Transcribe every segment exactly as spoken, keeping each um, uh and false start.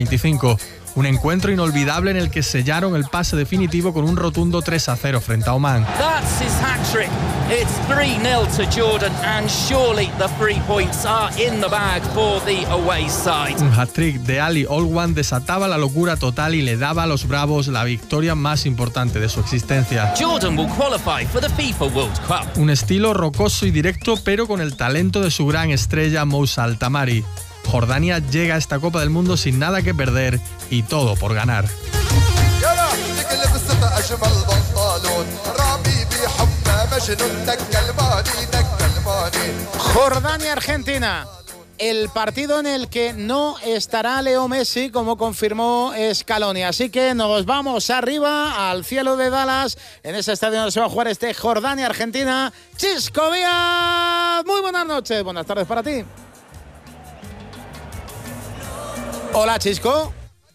veinticinco. Un encuentro inolvidable en el que sellaron el pase definitivo con un rotundo tres a cero frente a Omán. That's his hat-trick. It's three nil to Jordan and surely the three points are in the bag for the away side. Un hat-trick de Ali Olwan desataba la locura total y le daba a los Bravos la victoria más importante de su existencia. Jordan will qualify for the FIFA World Cup. Un estilo rocoso y directo, pero con el talento de su gran estrella Moussa Altamari. Jordania llega a esta Copa del Mundo sin nada que perder y todo por ganar. Jordania-Argentina. El partido en el que no estará Leo Messi, como confirmó Scaloni. Así que nos vamos arriba al cielo de Dallas, en ese estadio donde se va a jugar este Jordania-Argentina. Chisco Díaz, muy buenas noches, buenas tardes para ti. Hola, Chisco.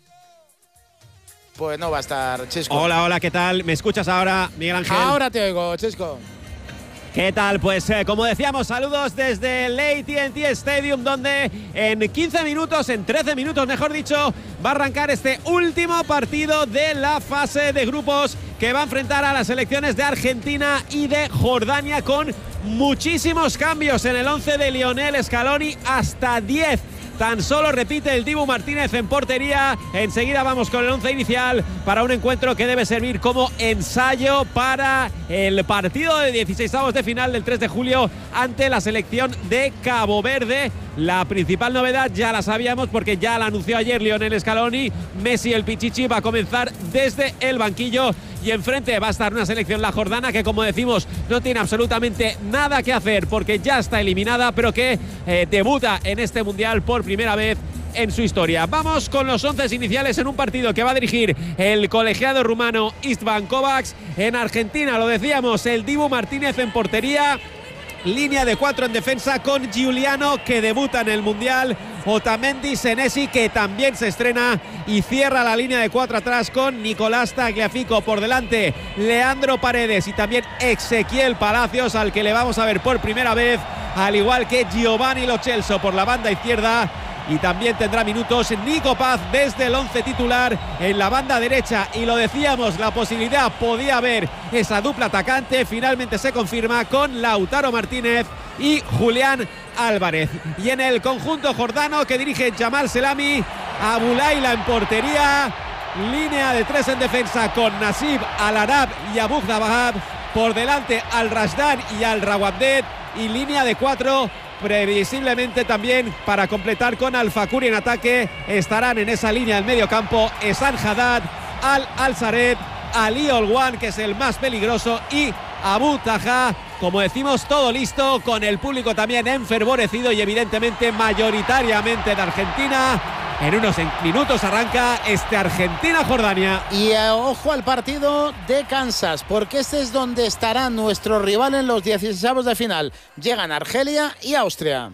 Pues no va a estar, Chisco. Hola, hola, ¿qué tal? ¿Me escuchas ahora, Miguel Ángel? Ahora te oigo, Chisco. ¿Qué tal? Pues eh, como decíamos, saludos desde el A T and T Stadium, donde en quince minutos, en trece minutos mejor dicho, va a arrancar este último partido de la fase de grupos que va a enfrentar a las selecciones de Argentina y de Jordania, con muchísimos cambios en el once de Lionel Scaloni, hasta diez. Tan solo repite el Dibu Martínez en portería. Enseguida vamos con el once inicial para un encuentro que debe servir como ensayo para el partido de dieciseisavos de final del tres de julio ante la selección de Cabo Verde. La principal novedad ya la sabíamos porque ya la anunció ayer Lionel Scaloni. Messi, el Pichichi, va a comenzar desde el banquillo y enfrente va a estar una selección, la jordana, que como decimos no tiene absolutamente nada que hacer porque ya está eliminada, pero que eh, debuta en este mundial por primera vez en su historia. Vamos con los once iniciales en un partido que va a dirigir el colegiado rumano Istvan Kovacs. En Argentina, lo decíamos, el Dibu Martínez en portería. Línea de cuatro en defensa con Giuliano, que debuta en el Mundial. Otamendi, Senesi, que también se estrena, y cierra la línea de cuatro atrás con Nicolás Tagliafico. Por delante, Leandro Paredes y también Ezequiel Palacios, al que le vamos a ver por primera vez, al igual que Giovanni Lo Celso por la banda izquierda. Y también tendrá minutos Nico Paz desde el once titular en la banda derecha. Y lo decíamos, la posibilidad podía haber esa dupla atacante. Finalmente se confirma con Lautaro Martínez y Julián Álvarez. Y en el conjunto jordano que dirige Jamal Selami, Abulaila en portería. Línea de tres en defensa con Nasib Al-Arab y Abu Dabahab. Por delante Al-Rashdan y Al-Rawabdet. Y línea de cuatro, previsiblemente también para completar con Al-Fakuri en ataque, estarán en esa línea del medio campo Esan Haddad, Al-Al-Sared, Ali Olwan, que es el más peligroso, y Abu Taha. Como decimos, todo listo, con el público también enfervorecido y evidentemente mayoritariamente de Argentina. En unos minutos arranca este Argentina-Jordania. Y eh, ojo al partido de Kansas, porque este es donde estará nuestro rival en los dieciseisavos de final. Llegan Argelia y Austria.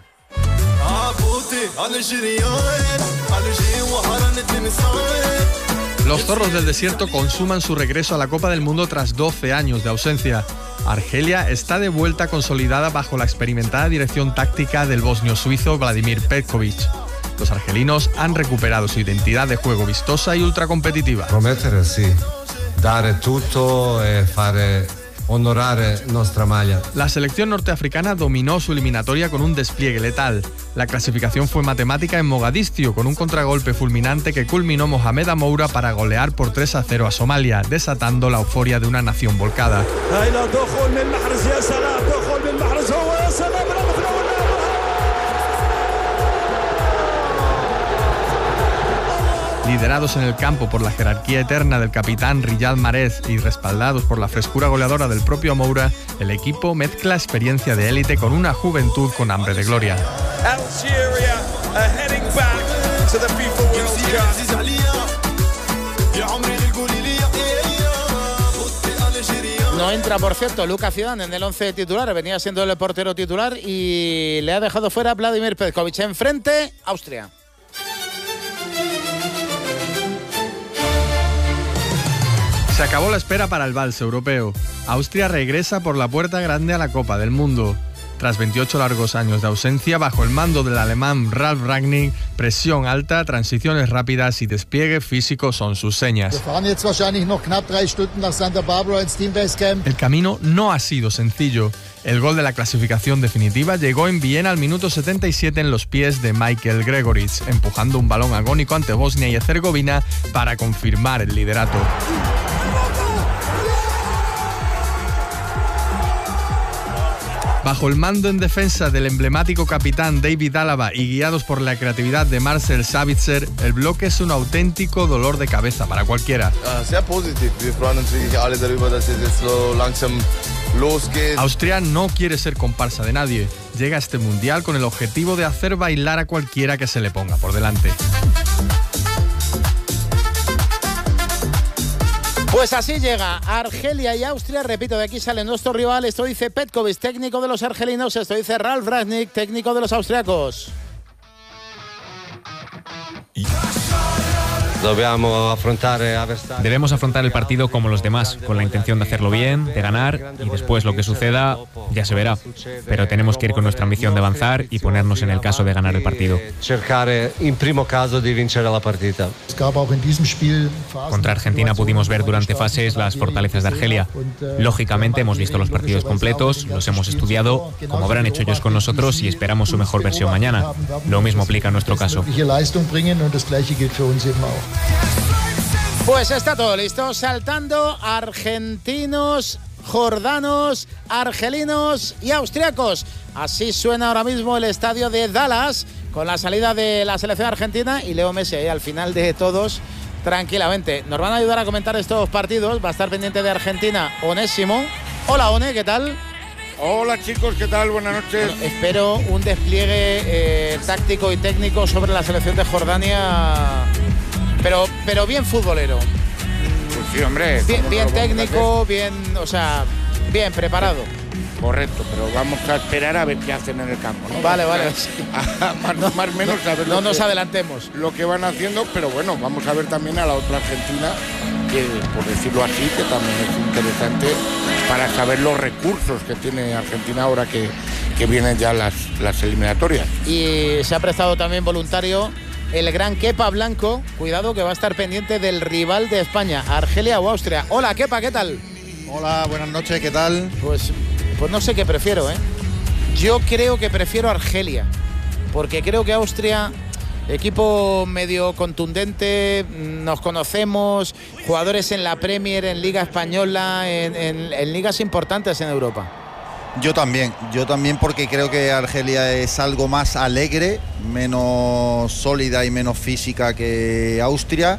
Los zorros del desierto consuman su regreso a la Copa del Mundo tras doce años de ausencia. Argelia está de vuelta consolidada bajo la experimentada dirección táctica del bosnio suizo Vladimir Petkovic. Los argelinos han recuperado su identidad de juego vistosa y ultracompetitiva. Promettere sì, dare tutto e fare onorare nuestra maglia. La selección norteafricana dominó su eliminatoria con un despliegue letal. La clasificación fue matemática en Mogadiscio, con un contragolpe fulminante que culminó Mohamed Amoura para golear por tres a cero a Somalia, desatando la euforia de una nación volcada. Liderados en el campo por la jerarquía eterna del capitán Riyad Mahrez y respaldados por la frescura goleadora del propio Moura, el equipo mezcla experiencia de élite con una juventud con hambre de gloria. Algeria are heading back to the FIFA World Cup. No entra, por cierto, Lucas Zidane en el once titular, venía siendo el portero titular y le ha dejado fuera Vladimir Petkovic. Enfrente, Austria. Se acabó la espera para el vals europeo. Austria regresa por la puerta grande a la Copa del Mundo. Tras veintiocho largos años de ausencia, bajo el mando del alemán Ralf Rangnick, presión alta, transiciones rápidas y despliegue físico son sus señas. El camino no ha sido sencillo. El gol de la clasificación definitiva llegó en Viena al minuto setenta y siete en los pies de Michael Gregoritsch, empujando un balón agónico ante Bosnia y Herzegovina para confirmar el liderato. Bajo el mando en defensa del emblemático capitán David Alaba y guiados por la creatividad de Marcel Sabitzer, el bloque es un auténtico dolor de cabeza para cualquiera. Austria no quiere ser comparsa de nadie. Llega a este mundial con el objetivo de hacer bailar a cualquiera que se le ponga por delante. Pues así llega Argelia y Austria. Repito, de aquí sale nuestro rival. Esto dice Petkovic, técnico de los argelinos. Esto dice Ralf Rangnick, técnico de los austriacos. Debemos afrontar el partido como los demás, con la intención de hacerlo bien, de ganar, y después lo que suceda ya se verá. Pero tenemos que ir con nuestra ambición de avanzar y ponernos en el caso de ganar el partido. Contra Argentina pudimos ver durante fases las fortalezas de Argelia. Lógicamente hemos visto los partidos completos, los hemos estudiado, como habrán hecho ellos con nosotros, y esperamos su mejor versión mañana. Lo mismo aplica en nuestro caso. Pues está todo listo, saltando argentinos, jordanos, argelinos y austriacos. Así suena ahora mismo el estadio de Dallas con la salida de la selección argentina y Leo Messi, ¿eh? Al final de todos, tranquilamente. Nos van a ayudar a comentar estos partidos, va a estar pendiente de Argentina Onésimo. Hola One, ¿qué tal? Hola chicos, ¿qué tal? Buenas noches. Bueno, espero un despliegue eh, táctico y técnico sobre la selección de Jordania, pero, pero bien futbolero. Pues sí, hombre. Bien, bien técnico, bien, o sea, bien preparado. Correcto, pero vamos a esperar a ver qué hacen en el campo, ¿no? Vale, vale. A, más, no, más o menos a ver no lo nos que, adelantemos. Lo que van haciendo, pero bueno, vamos a ver también a la otra Argentina, que por decirlo así, que también es interesante para saber los recursos que tiene Argentina ahora que, que vienen ya las, las eliminatorias. Y se ha prestado también voluntario el gran Kepa Blanco. Cuidado que va a estar pendiente del rival de España, Argelia o Austria. Hola Kepa, ¿qué tal? Hola, buenas noches, ¿qué tal? Pues, pues no sé qué prefiero, ¿eh? Yo creo que prefiero Argelia, porque creo que Austria, equipo medio contundente, nos conocemos, jugadores en la Premier, en Liga Española, en, en, en ligas importantes en Europa. Yo también, yo también porque creo que Argelia es algo más alegre, menos sólida y menos física que Austria.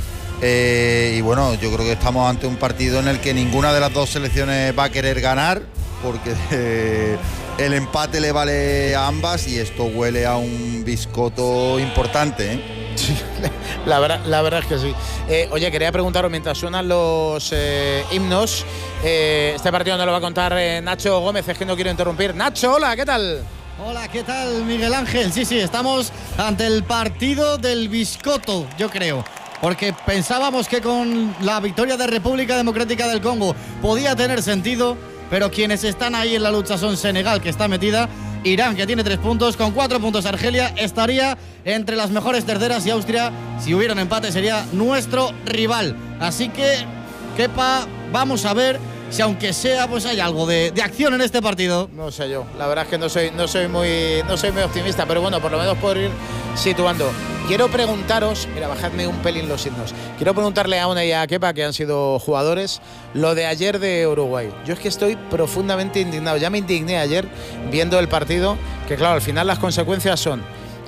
Eh, y bueno, yo creo que estamos ante un partido en el que ninguna de las dos selecciones va a querer ganar, porque eh, el empate le vale a ambas y esto huele a un biscoto importante, ¿eh? Sí, la verdad, la verdad es que sí. Eh, oye, quería preguntaros mientras suenan los eh, himnos, eh, este partido no lo va a contar eh, Nacho Gómez, es que no quiero interrumpir. Nacho, hola, ¿qué tal? Hola, ¿qué tal, Miguel Ángel? Sí, sí, estamos ante el partido del biscoto, yo creo. Porque pensábamos que con la victoria de República Democrática del Congo podía tener sentido, pero quienes están ahí en la lucha son Senegal, que está metida, Irán, que tiene tres puntos, con cuatro puntos Argelia, estaría entre las mejores terceras y Austria, si hubiera un empate, sería nuestro rival. Así que, Kepa, vamos a ver si aunque sea, pues hay algo de, de acción en este partido. No sé yo, la verdad es que no soy, no soy muy, no soy muy optimista, pero bueno, por lo menos por ir situando. Quiero preguntaros, mira, bajadme un pelín los signos. Quiero preguntarle a Una y a Kepa, que han sido jugadores, lo de ayer de Uruguay. Yo es que estoy profundamente indignado. Ya me indigné ayer viendo el partido, que claro, al final las consecuencias son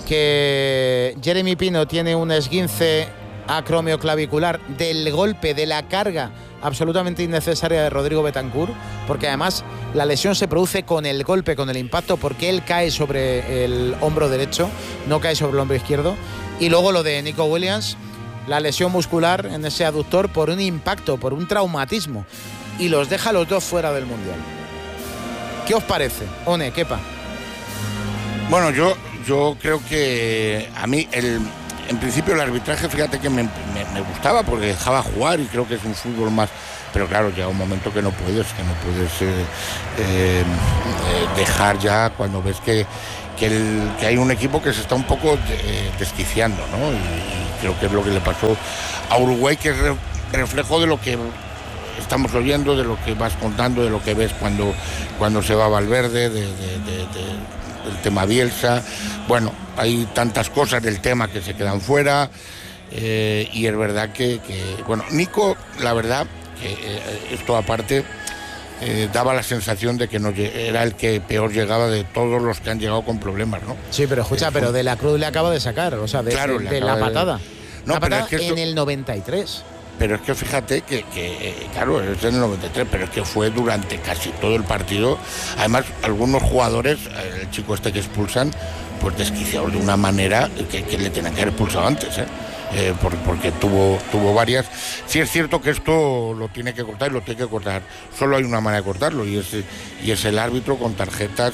que Jeremy Pino tiene un esguince acromioclavicular del golpe, de la carga absolutamente innecesaria de Rodrigo Bentancur, porque además la lesión se produce con el golpe, con el impacto, porque él cae sobre el hombro derecho, no cae sobre el hombro izquierdo. Y luego lo de Nico Williams, la lesión muscular en ese aductor por un impacto, por un traumatismo, y los deja los dos fuera del Mundial. ¿Qué os parece? One, Kepa. Bueno, yo, yo creo que a mí el, en principio el arbitraje, fíjate que me, me, me gustaba porque dejaba jugar y creo que es un fútbol más, pero claro, llega un momento que no puedes, que no puedes eh, eh, dejar ya cuando ves que, que, el, que hay un equipo que se está un poco eh, desquiciando, ¿no? Y, y creo que es lo que le pasó a Uruguay, que es re, reflejo de lo que estamos oyendo, de lo que vas contando, de lo que ves cuando, cuando se va Valverde, de, de, de, de el tema Bielsa. Bueno, hay tantas cosas del tema que se quedan fuera, eh, y es verdad que, que, bueno, Nico, la verdad, que eh, esto aparte, eh, daba la sensación de que no, era el que peor llegaba de todos los que han llegado con problemas, ¿no? Sí, pero escucha, eh, pero de la Cruz le acaba de sacar, o sea, de, claro, de, de la patada. De... No, la pero patada es que eso... en el noventa y tres. Pero es que fíjate que, que, claro, es en el noventa y tres, pero es que fue durante casi todo el partido. Además, algunos jugadores, el chico este que expulsan, pues desquiciados de una manera que, que le tenían que haber expulsado antes, ¿eh? Eh, por, porque tuvo, tuvo varias. Sí es cierto que esto lo tiene que cortar y lo tiene que cortar. Solo hay una manera de cortarlo y es, y es el árbitro con tarjetas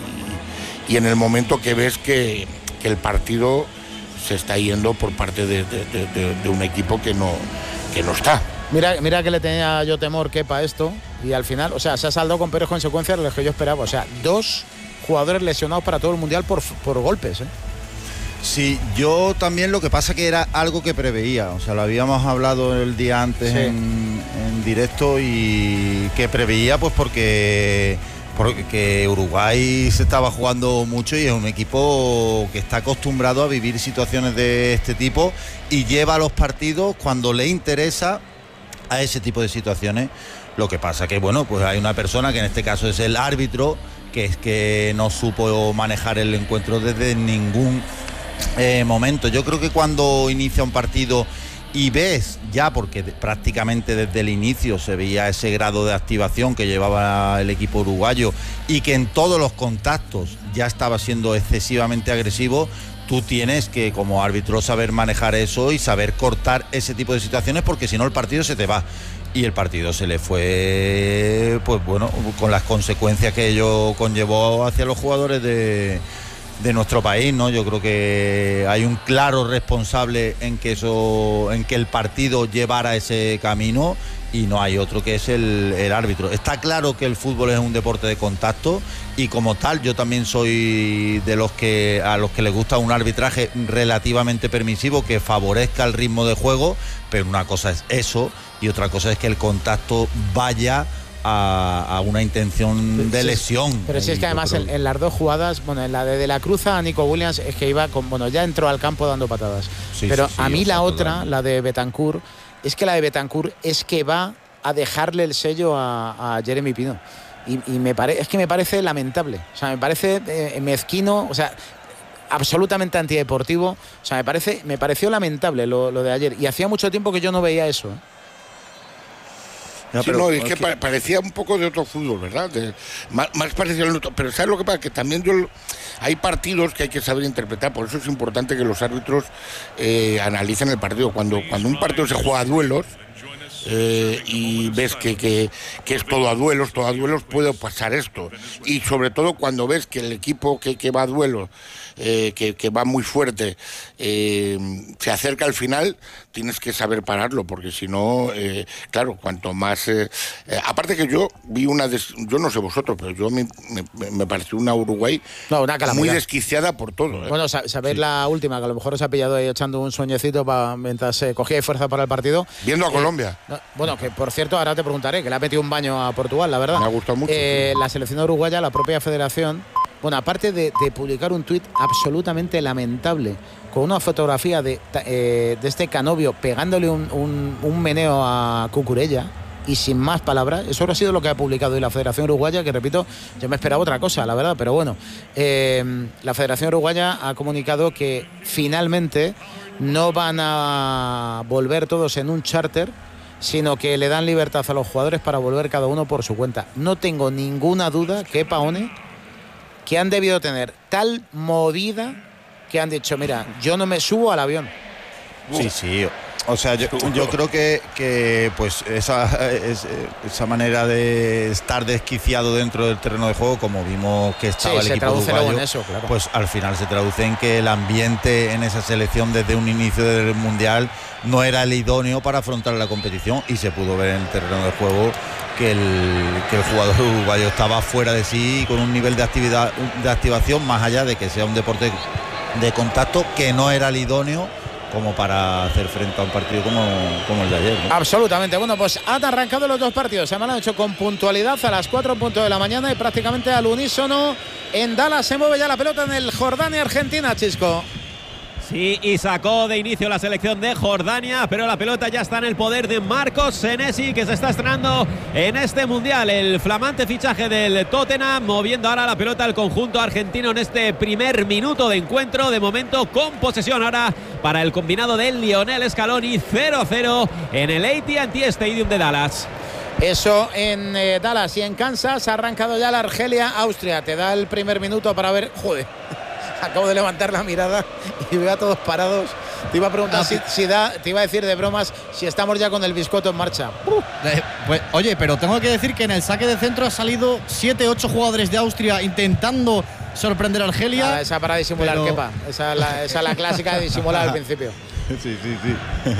y, y en el momento que ves que, que el partido se está yendo por parte de, de, de, de, de un equipo que no... que no está. Mira, mira que le tenía yo temor Kepa esto y al final, o sea, se ha saldado con peores consecuencias de las que yo esperaba. O sea, dos jugadores lesionados para todo el mundial por, por golpes, ¿eh? Sí, yo también, lo que pasa que era algo que preveía, o sea, lo habíamos hablado el día antes sí. en, en directo y que preveía pues porque... porque Uruguay se estaba jugando mucho y es un equipo que está acostumbrado a vivir situaciones de este tipo y lleva los partidos cuando le interesa a ese tipo de situaciones. Lo que pasa que, bueno, pues hay una persona que en este caso es el árbitro, que es que no supo manejar el encuentro desde ningún eh, momento. Yo creo que cuando inicia un partido y ves ya, porque prácticamente desde el inicio se veía ese grado de activación que llevaba el equipo uruguayo y que en todos los contactos ya estaba siendo excesivamente agresivo, tú tienes que como árbitro saber manejar eso y saber cortar ese tipo de situaciones, porque si no el partido se te va. Y el partido se le fue, pues bueno, con las consecuencias que ello conllevó hacia los jugadores de... de nuestro país, ¿no? Yo creo que hay un claro responsable en que eso, en que el partido llevara ese camino y no hay otro, que es el, el árbitro. Está claro que el fútbol es un deporte de contacto y como tal yo también soy de los que a los que les gusta un arbitraje relativamente permisivo que favorezca el ritmo de juego, pero una cosa es eso y otra cosa es que el contacto vaya A, a una intención de lesión. Pero si es que además en, en las dos jugadas, bueno, en la de, de la Cruz a Nico Williams es que iba con, bueno, ya entró al campo dando patadas. Sí, pero sí, sí, a mí la otra, total. La de Betancur, es que la de Betancur es que va a dejarle el sello a, a Jeremy Pino. Y, y me pare, es que me parece lamentable. O sea, me parece eh, mezquino, o sea, absolutamente antideportivo. O sea, me parece, me pareció lamentable lo, lo de ayer. Y hacía mucho tiempo que yo no veía eso, ¿eh? No, sí, pero, no, es que, que parecía un poco de otro fútbol, ¿verdad? De, más, más parecido al otro. Pero ¿sabes lo que pasa? Que también yo, hay partidos que hay que saber interpretar. Por eso es importante que los árbitros eh, analicen el partido. Cuando, cuando un partido se juega a duelos eh, y ves que, que, que es todo a duelos, todo a duelos, puede pasar esto. Y sobre todo cuando ves que el equipo que, que va a duelos, eh, que, que va muy fuerte, eh, se acerca al final, tienes que saber pararlo, porque si no, eh, claro, cuanto más... Eh, eh, aparte que yo vi una... Des, yo no sé vosotros, pero yo me, me, me pareció una Uruguay no, una muy desquiciada por todo. ¿eh? Bueno, sabéis sí. La última, que a lo mejor os ha pillado ahí echando un sueñecito pa, mientras se eh, cogía fuerza para el partido. Viendo a eh, Colombia. No, bueno, que por cierto, ahora te preguntaré, que le ha metido un baño a Portugal, la verdad. Me ha gustado mucho. Eh, sí. La selección uruguaya, la propia federación, bueno, aparte de, de publicar un tuit absolutamente lamentable, con una fotografía de, eh, de este Canovio pegándole un, un, un meneo a Cucurella y sin más palabras, eso ha sido lo que ha publicado hoy la Federación Uruguaya, que repito, yo me esperaba otra cosa, la verdad, pero bueno, eh, la Federación Uruguaya ha comunicado que finalmente no van a volver todos en un charter, sino que le dan libertad a los jugadores para volver cada uno por su cuenta. No tengo ninguna duda que Paone, que han debido tener tal movida que han dicho, mira, yo no me subo al avión. Sí, sí. O sea, yo, yo creo que, que pues esa, es, esa manera de estar desquiciado dentro del terreno de juego, como vimos que estaba sí, el equipo uruguayo, en eso, claro. Pues al final se traduce en que el ambiente en esa selección desde un inicio del Mundial no era el idóneo para afrontar la competición, y se pudo ver en el terreno de juego que el, que el jugador uruguayo estaba fuera de sí, con un nivel de actividad, de activación, más allá de que sea un deporte de contacto, que no era el idóneo como para hacer frente a un partido como, como el de ayer, ¿no? Absolutamente. Bueno, pues han arrancado los dos partidos. Se me han hecho con puntualidad a las cuatro en punto de la mañana y prácticamente al unísono. En Dallas se mueve ya la pelota en el Jordania-Argentina, Chisco. Sí, y sacó de inicio la selección de Jordania, pero la pelota ya está en el poder de Marcos Senesi, que se está estrenando en este Mundial. El flamante fichaje del Tottenham, moviendo ahora la pelota al conjunto argentino en este primer minuto de encuentro. De momento con posesión ahora para el combinado de Lionel Scaloni, cero a cero en el A T and T Stadium de Dallas. Eso en eh, Dallas. Y en Kansas ha arrancado ya la Argelia-Austria. Te da el primer minuto para ver... Joder, acabo de levantar la mirada y veo a todos parados. Te iba a preguntar ah, si, si da, te iba a decir de bromas si estamos ya con el biscoto en marcha. Uh. Eh, pues, oye, pero tengo que decir que en el saque de centro ha salido siete ocho jugadores de Austria intentando sorprender a Argelia. Ah, esa para disimular, pero... Kepa. Esa es la, esa la clásica de disimular al principio. Sí, sí, sí.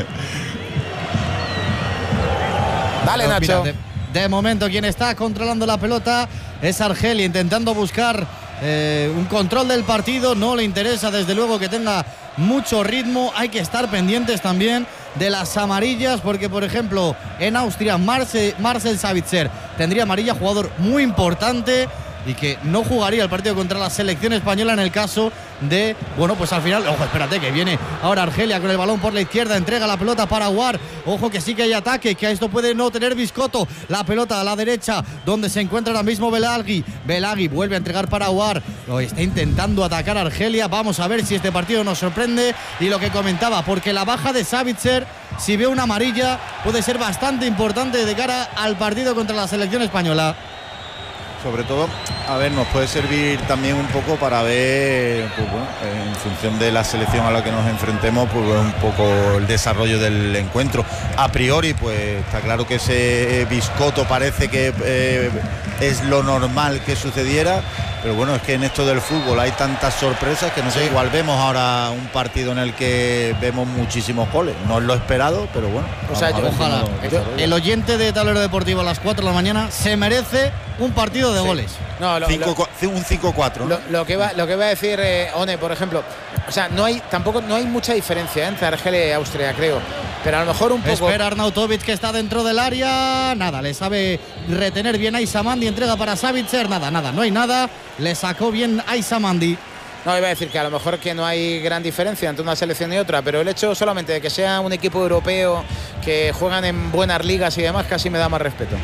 Dale, pues Nacho. Mira, de, de momento quien está controlando la pelota es Argelia, intentando buscar eh, un control del partido. No le interesa desde luego que tenga mucho ritmo. Hay que estar pendientes también de las amarillas, porque por ejemplo en Austria Marcel, Marcel Sabitzer tendría amarilla, jugador muy importante y que no jugaría el partido contra la selección española en el caso de, bueno, pues al final, ojo, espérate, que viene ahora Argelia con el balón por la izquierda, entrega la pelota para Aouar, ojo que sí que hay ataque, que a esto puede no tener Biscotto, la pelota a la derecha, donde se encuentra ahora mismo Belaghi, Belaghi vuelve a entregar para Aouar, lo está intentando atacar a Argelia, vamos a ver si este partido nos sorprende, y lo que comentaba, porque la baja de Sabitzer, si ve una amarilla, puede ser bastante importante de cara al partido contra la selección española. Sobre todo, a ver, nos puede servir también un poco para ver, pues bueno, en función de la selección a la que nos enfrentemos, pues un poco el desarrollo del encuentro. A priori, pues está claro que ese Biscotto parece que eh, es lo normal que sucediera, pero bueno, es que en esto del fútbol hay tantas sorpresas que no sé, igual vemos ahora un partido en el que vemos muchísimos goles. No es lo esperado, pero bueno. O sea, yo, ojalá. Yo, el oyente de Tablero Deportivo a las cuatro de la mañana se merece un partido de sí. goles. No, lo, Cinco, lo, un cinco cuatro. Lo, lo que va, lo que va a decir eh, One, por ejemplo, o sea, no hay tampoco no hay mucha diferencia entre Argelia y Austria, creo. Pero a lo mejor un poco. Espera Arnautovic, que está dentro del área. Nada, le sabe retener bien a Isamandi. Entrega para Sabitzer. Nada, nada, no hay nada. Le sacó bien a Isamandi. No, iba a decir que a lo mejor que no hay gran diferencia entre una selección y otra, pero el hecho solamente de que sea un equipo europeo, que juegan en buenas ligas y demás, casi me da más respeto.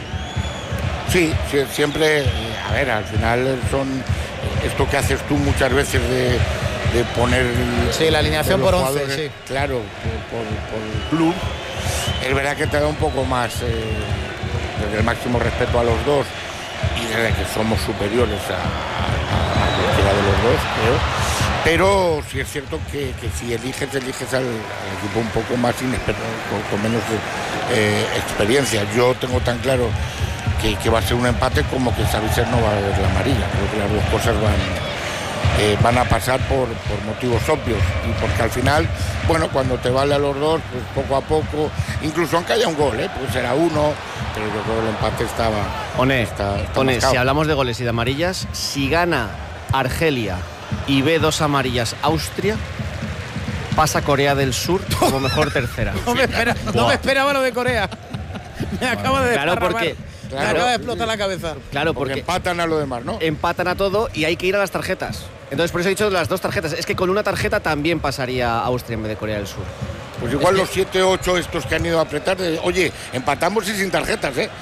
Sí, sí, siempre, a ver, al final son esto que haces tú muchas veces de, de poner... Sí, la alineación por once, sí. Claro, por, por el club. Es verdad que te da un poco más, eh, desde el máximo respeto a los dos y desde que somos superiores a, a, a cualquiera de los dos, creo. Pero sí es cierto que, que si eliges, eliges al, al equipo un poco más inexperto, con, con menos eh, experiencia. Yo tengo tan claro que, que va a ser un empate como que Sabitzer no va a ver la amarilla. Creo que las dos cosas van, eh, van a pasar por, por motivos obvios, y porque al final, bueno, cuando te vale a los dos, pues poco a poco, incluso aunque haya un gol, ¿eh? Pues será uno, pero yo creo que el empate estaba... One, está, está One, si hablamos de goles y de amarillas, si gana Argelia y ve dos amarillas Austria, pasa Corea del Sur como mejor tercera. no, me espera, no me esperaba lo de Corea. Me acaba de Claro, porque... Claro, me acaba de explotar la cabeza. Claro, porque, porque empatan a lo demás, ¿no? Empatan a todo y hay que ir a las tarjetas. Entonces, por eso he dicho las dos tarjetas. Es que con una tarjeta también pasaría Austria en vez de Corea del Sur. Pues igual es los siete ocho estos que han ido a apretar, de, oye, empatamos y sin tarjetas, ¿eh?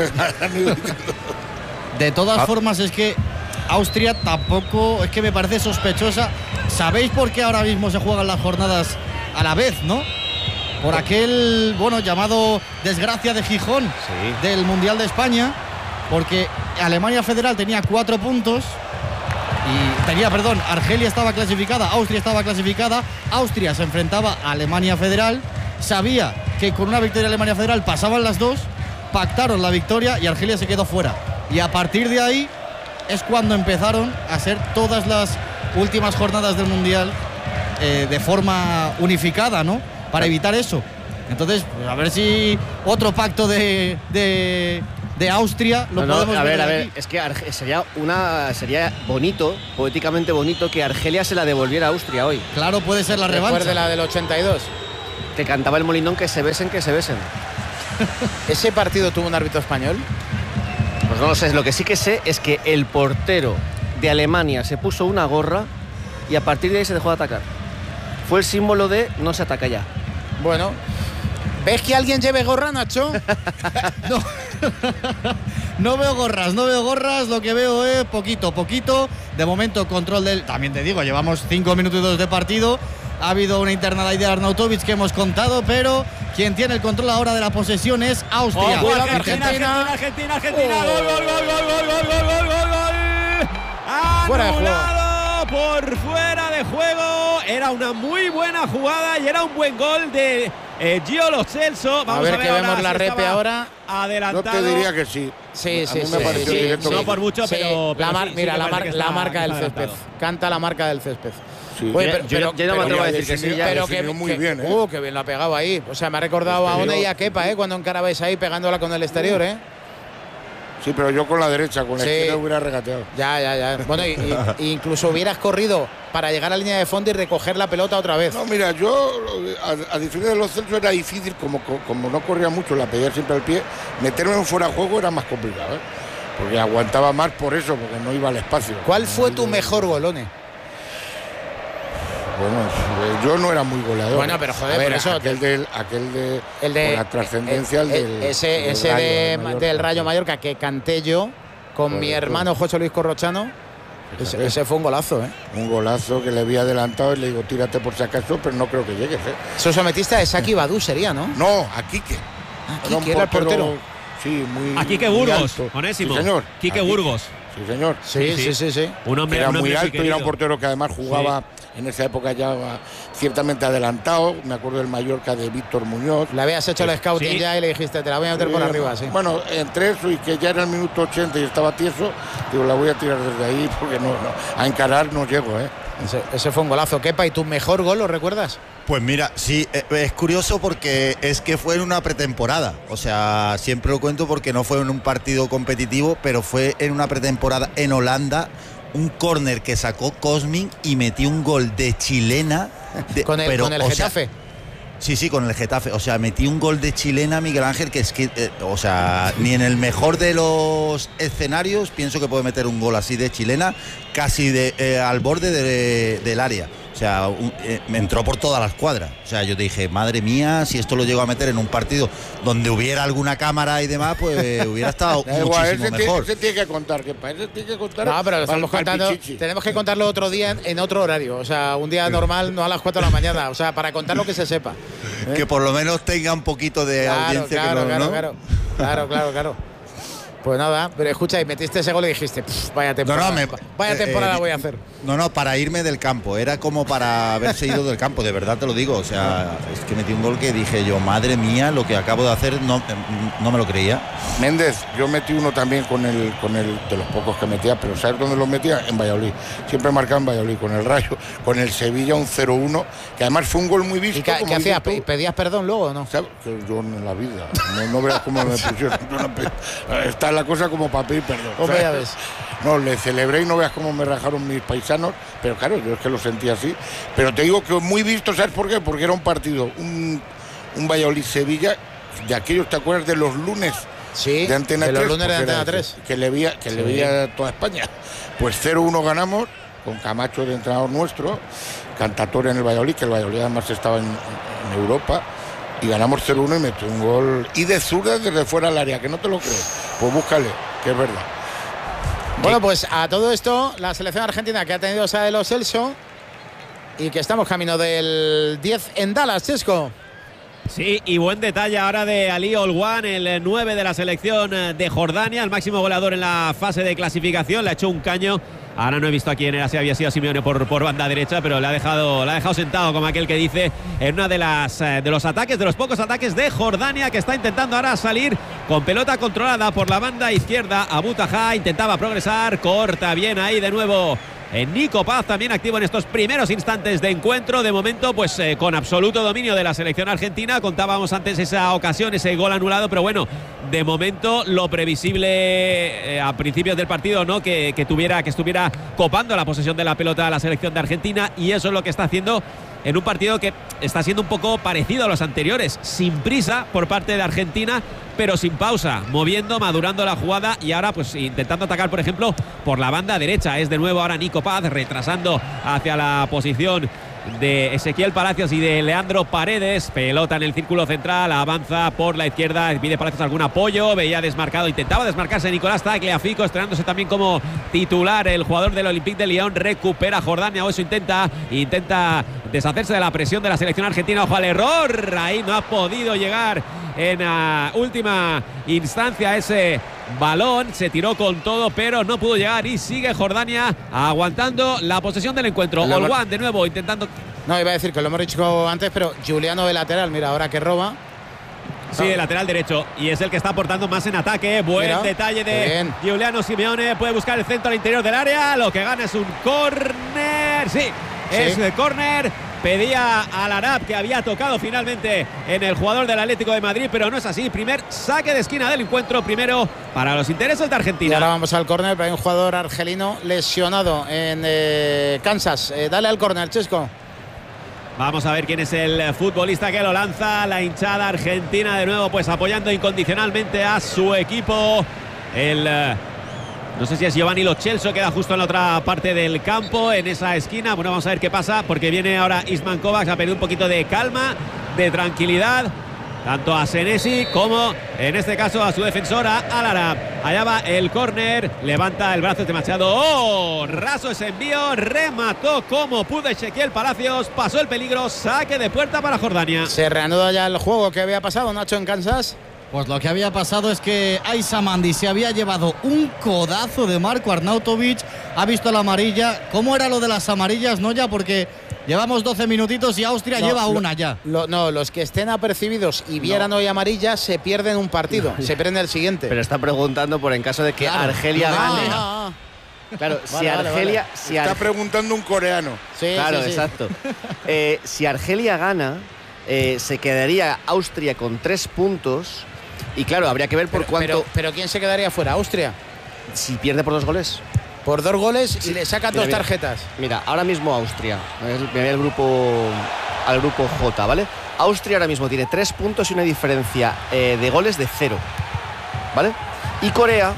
De todas ah. formas, es que Austria tampoco, es que me parece sospechosa. ¿Sabéis por qué ahora mismo se juegan las jornadas a la vez, no? Por aquel, bueno, llamado desgracia de Gijón, sí, del Mundial de España, porque Alemania Federal tenía cuatro puntos y tenía, perdón, Argelia estaba clasificada, Austria estaba clasificada, Austria se enfrentaba a Alemania Federal sabía que con una victoria de Alemania Federal pasaban las dos, pactaron la victoria y Argelia se quedó fuera. Y a partir de ahí es cuando empezaron a ser todas las últimas jornadas del Mundial eh, de forma unificada, ¿no? Para evitar eso. Entonces, pues a ver si otro pacto de, de, de Austria lo no, no, podemos a ver. ver, a aquí. ver, es que Arge sería una sería bonito, poéticamente bonito, que Argelia se la devolviera a Austria hoy. Claro, puede ser la revancha. Recuerde la del ochenta y dos. Que cantaba el Molinón que se besen, que se besen. ¿Ese partido tuvo un árbitro español? Pues no lo sé, lo que sí que sé es que el portero de Alemania se puso una gorra y a partir de ahí se dejó de atacar. Fue el símbolo de no se ataca ya. Bueno, ¿ves que alguien lleve gorra, Nacho? No. No veo gorras, no veo gorras, lo que veo es poquito, poquito. De momento control del... También te digo, llevamos cinco minutos de partido. Ha habido una internada ahí de Arnautovic que hemos contado, pero quien tiene el control ahora de la posesión es Austria. Oh, Argentina, Argentina, Argentina, Argentina, Oh. gol, gol, gol, gol, gol, gol, gol, gol, gol, gol. Fuera de juego. Anulado por fuera de juego. Era una muy buena jugada y era un buen gol de eh, Gio Lo Celso. Vamos a ver, a ver que ahora vemos la si repe estaba ahora. adelantado. Yo te diría que sí. Sí, A sí, mí sí. me pareció sí, directo sí. que No por mucho, Sí, pero, pero la mar- sí, sí mira, que la, parece mar- que la está- marca del está césped. adelantado. Canta la marca del césped. Sí. Oye, Yo- pero, yo- pero- yo no me pero- atrevo a ya decir que sí, definió- ya. pero definió que, muy que- bien, ¿eh? Uh, que bien lo ha pegado ahí. O sea, me ha recordado a Exterior. One y a Kepa, ¿eh? Cuando encarabais ahí pegándola con el exterior, ¿eh? Sí, pero yo con la derecha, con la Sí. izquierda hubiera regateado. Ya, ya, ya. Bueno, y, y- y incluso hubieras corrido para llegar a la línea de fondo y recoger la pelota otra vez. No, mira, yo, a, a diferencia de los Celsos, era difícil, como, como no corría mucho, la pedía siempre al pie, meterme en fuera de juego era más complicado, ¿eh? Porque aguantaba más por eso, porque no iba al espacio. ¿Cuál fue No tu iba- mejor golone? Bueno, eh, yo no era muy goleador. Bueno, pero joder, A ver, por eso aquel del, aquel de, El de con la trascendencia, el, el- del, ese, del ese Rayo de- Mallorca. del Rayo Mallorca que canté yo con mi Correcto. hermano José Luis Corrochano. Ese, Fíjate. ese fue un golazo, ¿eh? Un golazo que le había adelantado y le digo, tírate por si acaso, pero no creo que llegues, ¿eh? Eso sometiste a Saki Badu, sería, ¿no? No, a Quique. Ah, Era un Quique era el portero. Sí, muy. A Quique muy Burgos, alto. Onésimo. Sí, señor. Quique A Burgos. Sí, señor. Sí, sí, sí, sí. Un hombre, Era un hombre muy alto y era un querido. portero que además jugaba en esa época ya ciertamente adelantado. Me acuerdo del Mallorca de Víctor Muñoz. Le habías hecho el scouting Sí. ya y le dijiste, te la voy a meter por Eh, arriba, sí. Bueno, entre eso y que ya era el minuto ochenta y estaba tieso, digo, la voy a tirar desde ahí porque no, no a encarar no llego, ¿eh? Ese, ese fue un golazo. Kepa, ¿y tu mejor gol lo recuerdas? Pues mira, sí, eh, es curioso porque es que fue en una pretemporada. O sea, siempre lo cuento porque no fue en un partido competitivo, pero fue en una pretemporada en Holanda. Un córner que sacó Cosmin y metió un gol de chilena. de- Con el, pero, con el o sea, Getafe. Sí, sí, con el Getafe. O sea, metí un gol de chilena, Miguel Ángel, que es que, eh, o sea, ni en el mejor de los escenarios pienso que puede meter un gol así de chilena, casi de, eh, al borde de- del área. O sea, un- eh, me entró por todas las cuadras. O sea, yo te dije, madre mía, si esto lo llego a meter en un partido donde hubiera alguna cámara y demás, pues eh, hubiera estado Da igual, muchísimo ese, tiene, mejor. ese tiene que contar, que para ese tiene que contar. No, pero lo pa'l- estamos pa'l contando. pichichi. Tenemos que contarlo otro día en, en otro horario. O sea, un día normal, no a las cuatro de la mañana. O sea, para contar lo que se sepa. ¿eh? Que por lo menos tenga un poquito de Claro, audiencia. claro, que no, claro, ¿no? claro. Claro, claro, claro. Pues nada, pero escucha, y metiste ese gol y dijiste, "Pff, vaya temporada, me- vaya eh, temporada eh, voy a hacer. No, no, para irme del campo. Era como para haberse ido del campo, de verdad te lo digo. O sea, es que metí un gol que dije yo, madre mía, lo que acabo de hacer no, no me lo creía. Méndez, yo metí uno también con el, con el de los pocos que metía, pero ¿sabes dónde los metía? En Valladolid. Siempre marcaba en Valladolid, con el Rayo, con el Sevilla un cero uno, que además fue un gol muy visto. ¿Y qué, como qué hacías? dices tú. ¿Pedías perdón luego o no? ¿Sabes? Que yo en la vida, no, no veas cómo me pusieron. Yo no pe- Está la cosa como para pedir perdón. Hombre, ¿sabes? ya ves. No, le celebré y no veas cómo me rajaron mis paisanos, pero claro, yo es que lo sentí así. Pero te digo que muy visto, ¿sabes por qué? Porque era un partido, un, un Valladolid-Sevilla, de aquellos, ¿te acuerdas de los lunes? Sí, De Antena de los tres, lunes de pues era Antena ese, tres. Que le veía, que le Sí. veía toda España. Pues cero uno ganamos, con Camacho de entrenador nuestro, Cantatore en el Valladolid, que el Valladolid además estaba en, en Europa, y ganamos cero uno y metió un gol. Y de zurda desde fuera del área, que no te lo crees. Pues búscale, que es verdad. Bueno, pues a todo esto, la selección argentina que ha tenido esa de Lo Celso y que estamos camino del diez en Dallas, Chesco. Sí, y buen detalle ahora de Ali Olwan, el nueve de la selección de Jordania, el máximo goleador en la fase de clasificación. Le ha hecho un caño Ahora no he visto a quién era, si había sido Simeone por, por banda derecha, pero le ha dejado, le ha dejado sentado, como aquel que dice, en una de las de los ataques, de los pocos ataques de Jordania, que está intentando ahora salir con pelota controlada por la banda izquierda. Abu Taha intentaba progresar, corta bien ahí de nuevo. En Nico Paz también activo en estos primeros instantes de encuentro. De momento, pues eh, con absoluto dominio de la selección argentina. Contábamos antes esa ocasión, ese gol anulado, pero bueno, de momento lo previsible eh, a principios del partido, ¿no? Que, que tuviera, que estuviera copando la posesión de la pelota a la selección de Argentina, y eso es lo que está haciendo en un partido que está siendo un poco parecido a los anteriores, sin prisa por parte de Argentina, pero sin pausa, moviendo, madurando la jugada y ahora pues intentando atacar, por ejemplo, por la banda derecha. Es de nuevo ahora Nico Paz retrasando hacia la posición de Ezequiel Palacios y de Leandro Paredes. Pelota en el círculo central, avanza por la izquierda, pide Palacios algún apoyo, veía desmarcado, intentaba desmarcarse Nicolás Tagliafico, estrenándose también como titular el jugador del Olympique de Lyon. Recupera Jordania, o eso intenta, intenta deshacerse de la presión de la selección argentina. Ojo al error, ahí no ha podido llegar en uh, última instancia ese balón, se tiró con todo pero no pudo llegar, y sigue Jordania aguantando la posesión del encuentro. Olwan de nuevo intentando. No, iba a decir que lo hemos dicho antes, pero Giuliano de lateral, mira, ahora que roba. Sí, de lateral derecho, y es el que está aportando más en ataque. Buen Mira, detalle de Giuliano Simeone, puede buscar el centro al interior del área, lo que gana es un córner. Sí, sí, es de córner. Pedía al Arab, que había tocado finalmente en el jugador del Atlético de Madrid, pero no es así. Primer saque de esquina del encuentro, primero para los intereses de Argentina. Y ahora vamos al córner, pero hay un jugador argelino lesionado en eh, Kansas. Eh, dale al córner, Chesco. Vamos a ver quién es el futbolista que lo lanza. La hinchada argentina de nuevo pues apoyando incondicionalmente a su equipo. El... No sé si es Giovanni Lo Celso, queda justo en la otra parte del campo, en esa esquina. Bueno, vamos a ver qué pasa, porque viene ahora Isman Kovacs, ha perdido un poquito de calma, de tranquilidad, tanto a Senesi como, en este caso, a su defensora, Al Arab. Allá va el córner, levanta el brazo este Machado. ¡Oh! Raso ese envío, remató como pudo Ezequiel Palacios, pasó el peligro, saque de puerta para Jordania. Se reanuda ya el juego. ¿Qué había pasado, Nacho, en Kansas? Pues lo que había pasado es que Aissa Mandi se había llevado un codazo de Marko Arnautovic, ha visto la amarilla. ¿Cómo era lo de las amarillas, no ya? Porque llevamos doce minutitos y Austria no, lleva lo, una ya. Lo, no, los que estén apercibidos y vieran no. hoy amarillas se pierden un partido, no. se pierden el siguiente. Pero está preguntando por en caso de que claro. Argelia no, gane. No, no. Claro, vale, si Argelia... Vale, vale. Si está Ar... preguntando un coreano. Sí, claro, sí, sí. exacto. eh, si Argelia gana, eh, se quedaría Austria con tres puntos. Y claro, habría que ver por pero, cuánto. Pero, pero ¿quién se quedaría fuera? ¿Austria? Si pierde por dos goles. Por dos goles y sí. le saca mira, dos mira, tarjetas. Mira, ahora mismo Austria. Me voy al grupo, al grupo J, ¿vale? Austria ahora mismo tiene tres puntos y una diferencia eh, de goles de cero. ¿Vale? Y Corea.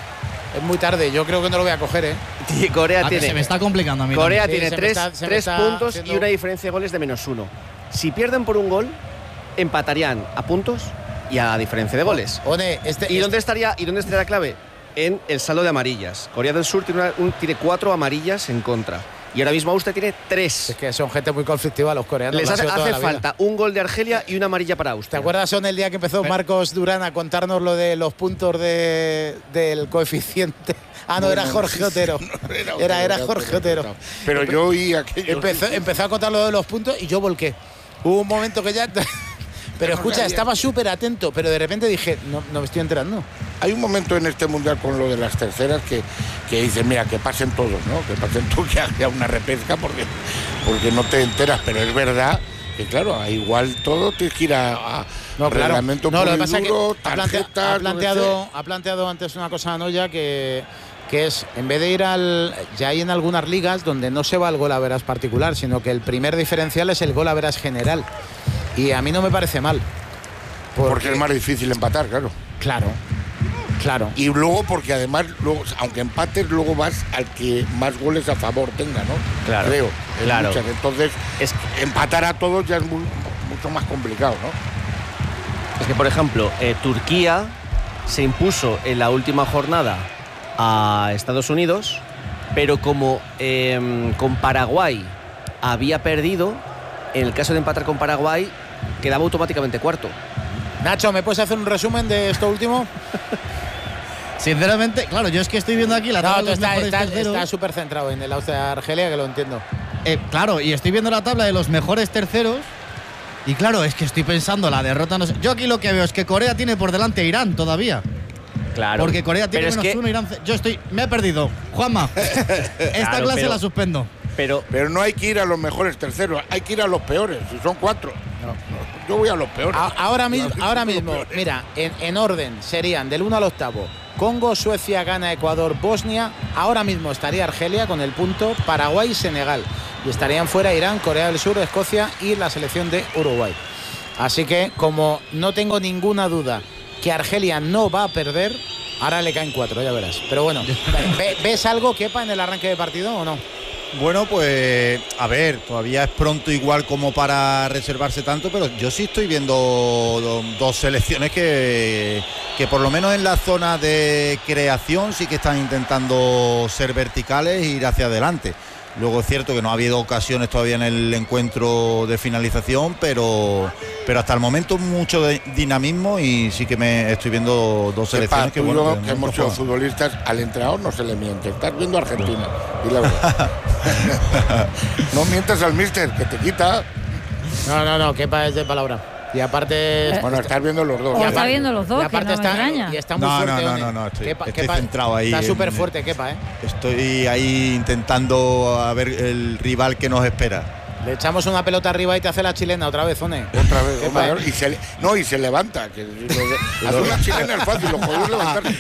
Es muy tarde, yo creo que no lo voy a coger, ¿eh? Y Corea a tiene. Se me está complicando a mí. Corea también. tiene sí, tres, está, tres puntos haciendo... y una diferencia de goles de menos uno. Si pierden por un gol, empatarían a puntos y a diferencia de goles. One, este, ¿Y, este... dónde estaría, ¿Y dónde estaría la clave? En el saldo de amarillas. Corea del Sur tiene, una, un, tiene cuatro amarillas en contra. Y ahora mismo Austria tiene tres. Es que son gente muy conflictiva los coreanos. Les hace, hace falta un gol de Argelia y una amarilla para Austria. ¿Te acuerdas, Son, el día que empezó Marcos Durán a contarnos lo de los puntos de, del coeficiente? Ah, no, era Jorge Otero. No, era, era, era Jorge Otero. Pero yo oí aquello. Empezó, empezó a contar lo de los puntos y yo volqué. Hubo un momento que ya... Pero escucha, estaba súper atento, pero de repente dije, no, no me estoy enterando. Hay un momento en este mundial con lo de las terceras que, que dicen, mira, que pasen todos, ¿no? Que pasen todos, que haya una repesca porque, porque no te enteras, pero es verdad que, claro, igual todo tienes que ir a, a no, claro. reglamento no, muy lo que pasa duro, es que ha, tarjetas, plantea, ha, planteado, ha planteado antes una cosa, Noya, que... que es, en vez de ir al... Ya hay en algunas ligas donde no se va al gol a veras particular, sino que el primer diferencial es el gol a veras general. Y a mí no me parece mal. Porque, porque es más difícil empatar, claro. Claro, claro. Y luego porque además, luego, aunque empates, luego vas al que más goles a favor tenga, ¿no? Claro. Creo. Claro. Muchas. Entonces, es que empatar a todos ya es muy, mucho más complicado, ¿no? Es que, por ejemplo, eh, Turquía se impuso en la última jornada a Estados Unidos, pero como eh, con Paraguay había perdido, en el caso de empatar con Paraguay quedaba automáticamente cuarto. Nacho, ¿me puedes hacer un resumen de esto último? Sinceramente, claro, yo es que estoy viendo aquí la tabla No, de los está mejores está, terceros. está súper centrado en el Austria-Argelia, que lo entiendo. Eh, claro, y estoy viendo la tabla de los mejores terceros. Y claro, es que estoy pensando la derrota. No sé. Yo aquí lo que veo es que Corea tiene por delante a Irán todavía. Claro. Porque Corea tiene Pero menos es que- uno, Irán. ce- Yo estoy. Me he perdido. Juanma, esta Claro, clase pero- la suspendo. Pero, Pero no hay que ir a los mejores terceros, hay que ir a los peores, si son cuatro. Yo voy a los peores. A- ahora mismo, Los ahora peores. mismo mira, en, en orden serían del uno al octavo. Congo, Suecia, Ghana, Ecuador, Bosnia. Ahora mismo estaría Argelia con el punto, Paraguay y Senegal. Y estarían fuera Irán, Corea del Sur, Escocia y la selección de Uruguay. Así que, como no tengo ninguna duda que Argelia no va a perder, ahora le caen cuatro, ya verás. Pero bueno, ¿ve- ¿ves algo, Kepa, en el arranque de partido o no? Bueno, pues a ver, todavía es pronto igual como para reservarse tanto, pero yo sí estoy viendo do- dos selecciones que, que por lo menos en la zona de creación sí que están intentando ser verticales e ir hacia adelante. Luego es cierto que no ha habido ocasiones todavía en el encuentro de finalización, pero, pero hasta el momento mucho de dinamismo y sí que me estoy viendo dos selecciones Sepa, que, tú y bueno, yo, de que hemos momento sido juegan. futbolistas, al entrenador no se le miente. Estás viendo a Argentina, di la verdad. No mientas al míster, que te quita. No, no, no, Kepa es de palabra. Y aparte. Bueno, estás viendo los dos. O Y está aparte- viendo los dos, y que aparte no me está, extraña. y está muy No, fuerte. no, no, One. no, no, estoy- Kepa- estoy Kepa centrado ahí Está en- súper fuerte, Kepa, ¿eh? Estoy ahí intentando a ver el rival que nos espera. Le echamos una pelota arriba y te hace la chilena otra vez, One. Otra vez, Kepa, hombre, ¿eh? y se, le- no, y se levanta. Que, lo de- hacer una chilena es fácil, lo jodido es levantarse.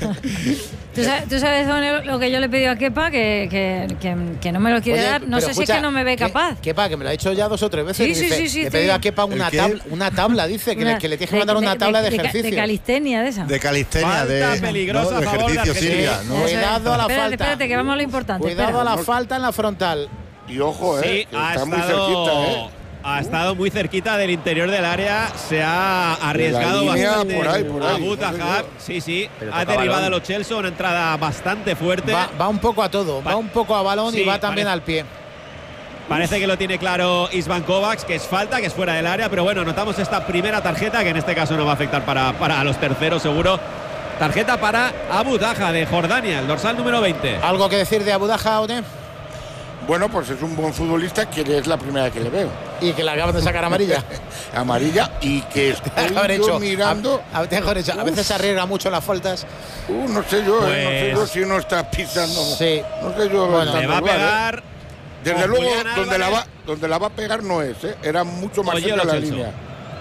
¿Tú sabes, tú sabes Zone, lo que yo le he pedido a Kepa? Que, que, que, que no me lo quiere Oye, dar. No pero sé si escucha, es que no me ve ¿qué- capaz. Kepa, que me lo ha dicho ya dos o tres veces. Sí, sí, dice, sí, sí, le he sí. pedido a Kepa una, ¿El qué? tabla, una tabla, dice, que, Una- le, que le tienes que mandar una tabla de, ca- ejercicio. De calistenia, de esa. De calistenia, Falta de, peligrosa ¿no? de a favor de ejercicio, Argentina. Silvia, ¿no? Eso es. Cuidado a la Espérate, falta. espérate, que vamos a lo importante. Cuidado espera. a la falta en la frontal. Y ojo, eh, Sí, que ha está muy estado, cerquita, eh. ha estado muy cerquita del interior del área. Se ha arriesgado De la línea, bastante. por ahí, por ahí, Abu no sé Tahab, yo. sí, sí. Pero Ha toca derribado balón. a los Chelsea, una entrada bastante fuerte. Va, va un poco a todo. Pa- Va un poco a balón Sí, y va también parece- al pie. Parece que lo tiene claro Isvan Kovacs, que es falta, que es fuera del área. Pero bueno, notamos esta primera tarjeta, que en este caso no va a afectar para, para los terceros, seguro. Tarjeta para Abu Dhaja de Jordania, el dorsal número veinte. ¿Algo que decir de Abu Dhaja, One? Bueno, pues es un buen futbolista, que es la primera que le veo. Y que le acaban de sacar amarilla. Amarilla, y que estoy Haber yo hecho, mirando. A, a- mejor hecho, a veces se arriesga mucho las faltas. Uh, no sé yo, eh, no sé yo Pues- si uno está pisando. Sí. No sé yo. Bueno, tanto Le va a igual, eh. pegar. Desde con luego, Julián donde la, va, Álvarez. donde la va a pegar no es, ¿eh? Era mucho más Oye, cerca de lo la Celso. línea.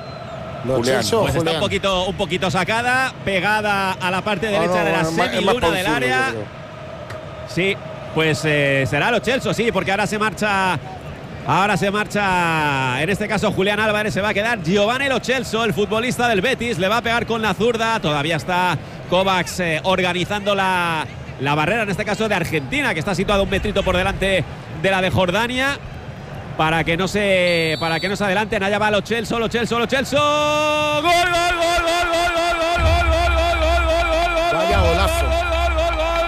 Lo Julián. Celso, Pues está Julián. un poquito, un poquito sacada, pegada a la parte No, derecha no, de la es más- es más semiluna para un del zurdo, área. yo creo. Sí, pues eh, será lo Chelsea, sí, porque ahora se marcha. Ahora se marcha, en este caso Julián Álvarez, se va a quedar Giovanni Lo Celso, el futbolista del Betis, le va a pegar con la zurda. Todavía está Kovacs eh, organizando la, la barrera, en este caso de Argentina, que está situada un metrito por delante de la de Jordania, para que no se, para que no se adelanten. Allá va Lo Celso, Lo Celso, Lo Celso. ¡Gol, gol, gol, gol, gol, gol, gol, gol, gol, gol, gol, gol, gol, gol! Vaya golazo. Gol, gol, gol, gol.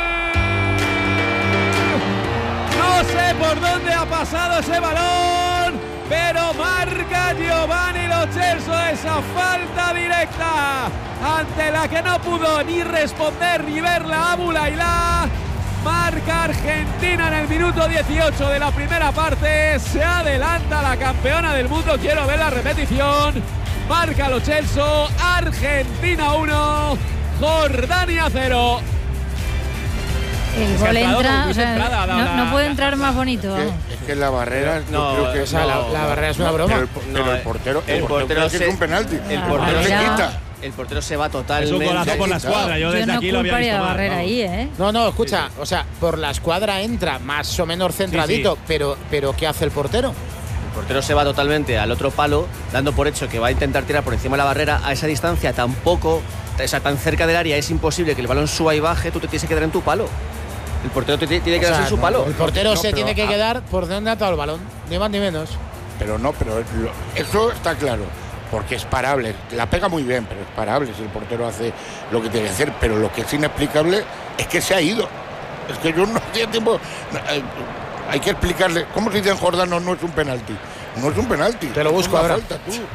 No sé por dónde ha pasado ese balón, pero marca Giovanni Lo Celso esa falta directa ante la que no pudo ni responder ni verla Abu Laila. Marca Argentina en el minuto dieciocho de la primera parte. Se adelanta la campeona del mundo. Quiero ver la repetición. Marca Lo Celso. Argentina uno, Jordania cero. El Se ha gol entrado entra, muy o sea, centrada, ha dado no, la- no puede entrar más bonito. Que- vamos. es que la barrera, yo No, creo que O sea, la, la barrera es una broma. Pero el, pero No, el portero, el portero creo que se- es un penalti. el La portero no se barrera- quita. El portero se va Es totalmente. un golazo por la quitado. escuadra. Yo Yo desde no aquí lo había culparía visto la mal, barrera ¿no? ahí, ¿eh? No, no, escucha, o sea, por la escuadra entra más o menos centradito, Sí, sí. pero pero ¿qué hace el portero? El portero se va totalmente al otro palo, dando por hecho que va a intentar tirar por encima de la barrera. A esa distancia tampoco, o sea, tan cerca del área, es imposible que el balón suba y baje. Tú te tienes que quedar en tu palo. El portero te tiene que O quedarse sea, en su no, palo. El portero No, se pero tiene que a- quedar por donde ha atado el balón, ni más ni menos. Pero no, pero lo- eso está claro. Porque es parable. La pega muy bien, pero es parable si el portero hace lo que tiene que hacer. Pero lo que es inexplicable es que se ha ido. Es que yo no hacía tiempo. no, hay, hay que explicarle. ¿Cómo se dice en Jordano no es un penalti? No es un penalti. Te lo es busco una ahora. falta, tú.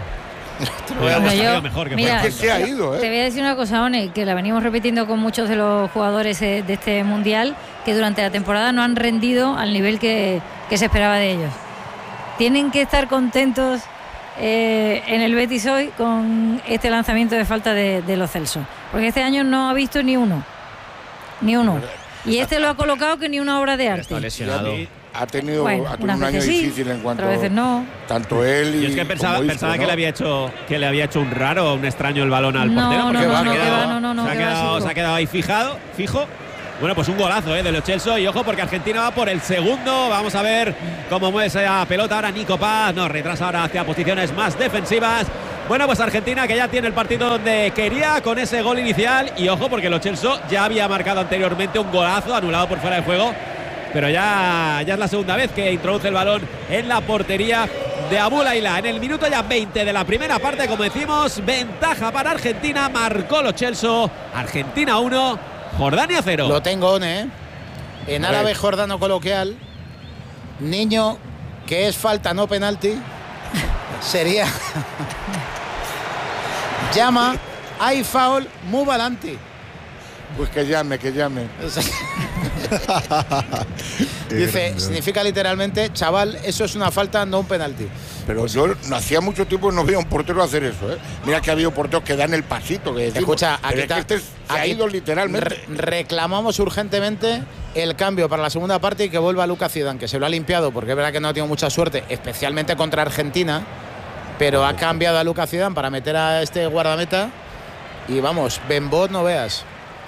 Te lo voy a Bueno, mostrar. yo- mejor que mira, Es que se ha ido, Te ¿eh? voy a decir una cosa, One, que la venimos repitiendo con muchos de los jugadores eh, de este mundial, que durante la temporada no han rendido al nivel que, que se esperaba de ellos. Tienen que estar contentos eh, en el Betis hoy con este lanzamiento de falta de, de Lo Celso, porque este año no ha visto ni uno, ni uno. Y este lo ha colocado que ni una obra de arte. Está lesionado. Ha tenido, Bueno, ha tenido unas un año veces sí, difícil en cuanto otras veces no. tanto él y Yo es que pensaba, como Isco, pensaba ¿no? que le había hecho que le había hecho un raro, un extraño el balón al No, portero. no, porque no, se ha no, quedado- que va, no, no, no, se ha que va, quedado, seguro. se ha quedado ahí fijado, fijo. Bueno, pues un golazo ¿eh? de Lo Celso y ojo porque Argentina va por el segundo. Vamos a ver cómo mueve esa pelota ahora Nico Paz. Nos retrasa ahora hacia posiciones más defensivas. Bueno, pues Argentina que ya tiene el partido donde quería con ese gol inicial. Y ojo porque Lo Celso ya había marcado anteriormente un golazo anulado por fuera de juego. Pero ya, ya es la segunda vez que introduce el balón en la portería de Abu Laila. En el minuto ya veinte de la primera parte, como decimos, ventaja para Argentina. Marcó Lo Celso. Argentina uno, Jordania cero. Lo tengo, One, ¿eh? En A árabe ver. jordano coloquial, niño que es falta, no penalti, sería llama, hay foul, muy valante. Pues que llame, que llame. Dice, significa literalmente, chaval, eso es una falta, no un penalti. Pero yo no hacía mucho tiempo que no veía a un portero hacer eso, ¿eh? Mira que ha habido porteros que dan el pasito. Que decimos, Escucha, pero aquí, es que ta- este se ha aquí ido literalmente. re- reclamamos urgentemente el cambio para la segunda parte y que vuelva Lucas Zidane, que se lo ha limpiado, porque es verdad que no ha tenido mucha suerte, especialmente contra Argentina, pero ha cambiado a Lucas Zidane para meter a este guardameta y vamos, Benbot no veas.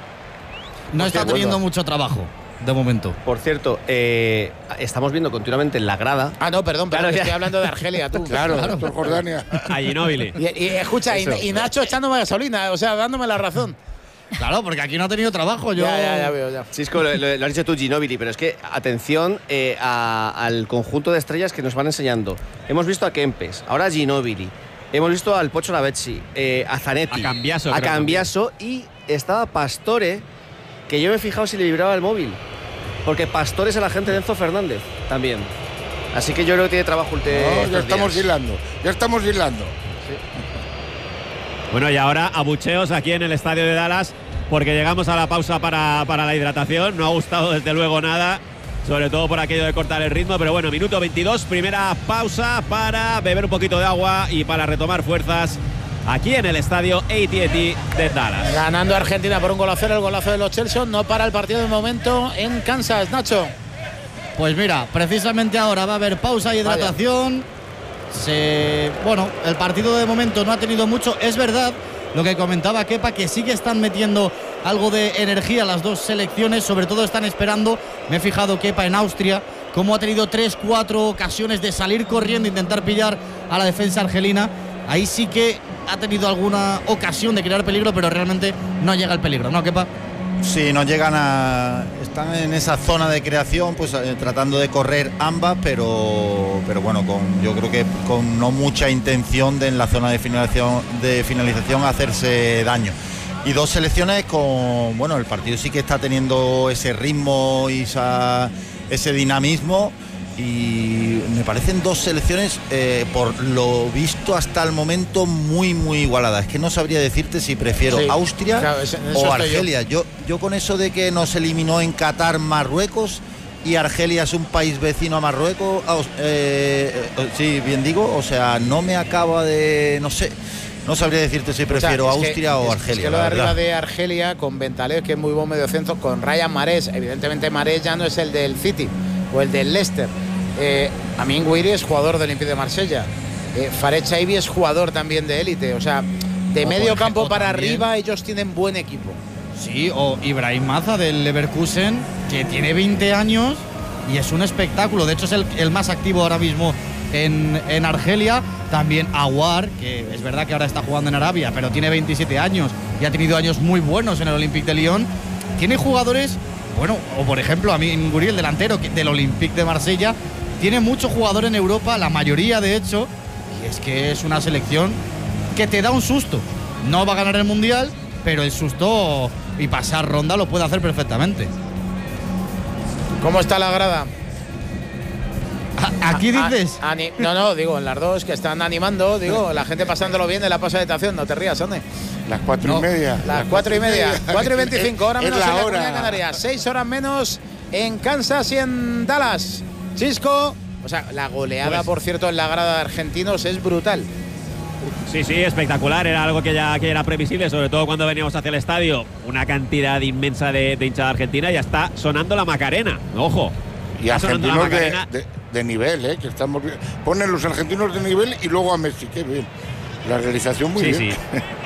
No Hostia, está teniendo vuelva. mucho trabajo, de momento. Por cierto, eh, estamos viendo continuamente en la grada. Ah, no, perdón, perdón, Claro, que ya. estoy hablando de Argelia, tú. Claro, doctor Jordania. A Ginóbili. Y, y escucha, y, Eso. y Nacho echándome gasolina, o sea, dándome la razón. Claro, porque aquí no ha tenido trabajo. Yo... Ya, ya, ya veo, ya. Cisco, lo, lo- lo has dicho tú, Ginóbili, pero es que atención eh, a- al conjunto de estrellas que nos van enseñando. Hemos visto a Kempes, ahora a Ginóbili, hemos visto al Pocho Lavezzi, eh, a Zanetti, A Cambiaso, a creo Cambiaso y estaba Pastore, que yo me he fijado si le vibraba el móvil, porque Pastore es el agente de Enzo Fernández también. Así que yo creo que tiene trabajo ulti- No, estos ya estamos días. hilando, ya estamos hilando. Bueno, y ahora abucheos aquí en el estadio de Dallas porque llegamos a la pausa para, para la hidratación. No ha gustado desde luego nada, sobre todo por aquello de cortar el ritmo. Pero bueno, minuto veintidós, primera pausa para beber un poquito de agua y para retomar fuerzas aquí en el estadio A T and T de Dallas. Ganando Argentina por un gol a cero, el golazo de los Chelsea, no para el partido de momento en Kansas, Nacho. Pues mira, precisamente ahora va a haber pausa y hidratación. Se, bueno, el partido de momento no ha tenido mucho. Es verdad lo que comentaba Kepa, que sí que están metiendo algo de energía las dos selecciones. Sobre todo están esperando, me he fijado Kepa en Austria, cómo ha tenido tres, cuatro ocasiones de salir corriendo e intentar pillar a la defensa argelina. Ahí sí que ha tenido alguna ocasión de crear peligro, pero realmente no llega el peligro, ¿no, Kepa? Sí, no llegan a... Están en esa zona de creación, pues eh, tratando de correr ambas, pero, pero bueno, con, yo creo que con no mucha intención de en la zona de finalización, de finalización hacerse daño. Y dos selecciones con... Bueno, el partido sí que está teniendo ese ritmo y esa, ese dinamismo. Y me parecen dos selecciones, eh, por lo visto hasta el momento, muy, muy igualadas. Es que no sabría decirte si prefiero Sí, Austria claro, eso- en eso o estoy yo. Argelia. Yo, yo con eso de que nos eliminó en Qatar Marruecos y Argelia es un país vecino a Marruecos, aus- eh, eh, sí, bien digo, o sea, no me acaba de, no sé, no sabría decirte si prefiero O sea, es que- Austria o es- Argelia. Es que lo la de arriba verdad. de Argelia, con Bentaleb, que es muy buen mediocentro, con Ryan Mahrez, evidentemente Mahrez ya no es el del City o el del Leicester. Eh, Amin Gouiri es jugador del Olympique de Marsella. Eh, Farid Chaibi es jugador también de élite. O sea, de O medio por campo ejemplo, para también. arriba ellos tienen buen equipo. Sí, o Ibrahim Maza del Leverkusen, que tiene veinte años y es un espectáculo. De hecho, es el, el más activo ahora mismo en, en Argelia. También Aouar, que es verdad que ahora está jugando en Arabia, pero tiene veintisiete años y ha tenido años muy buenos en el Olympique de Lyon. Tiene jugadores, bueno, o por ejemplo, Amin Gouiri, el delantero que- del Olympique de Marsella, tiene mucho jugador en Europa, la mayoría de hecho, y es que es una selección que te da un susto. No va a ganar el Mundial, pero el susto y pasar ronda lo puede hacer perfectamente. ¿Cómo está la grada? ¿Aquí dices? A, a, no, no, digo, en las dos que están animando, digo, la gente pasándolo bien en la pausa de estación, no te rías, ¿dónde? Las cuatro no, y media. Las, las cuatro y media. Cuatro y veinticinco, hora menos la en la hora. Comunidad de Canarias. Seis horas menos en Kansas y en Dallas. Chisco, o sea, la goleada, pues, por cierto, en la grada de argentinos es brutal. Sí, sí, espectacular. Era algo que ya que era previsible, sobre todo cuando veníamos hacia el estadio. Una cantidad inmensa de, de hinchada argentina. Ya está sonando la Macarena. Ojo. Y argentinos de, de, de nivel, ¿eh? Que estamos, ponen los argentinos de nivel y luego a Messi. Qué bien. La realización muy sí, bien. Sí.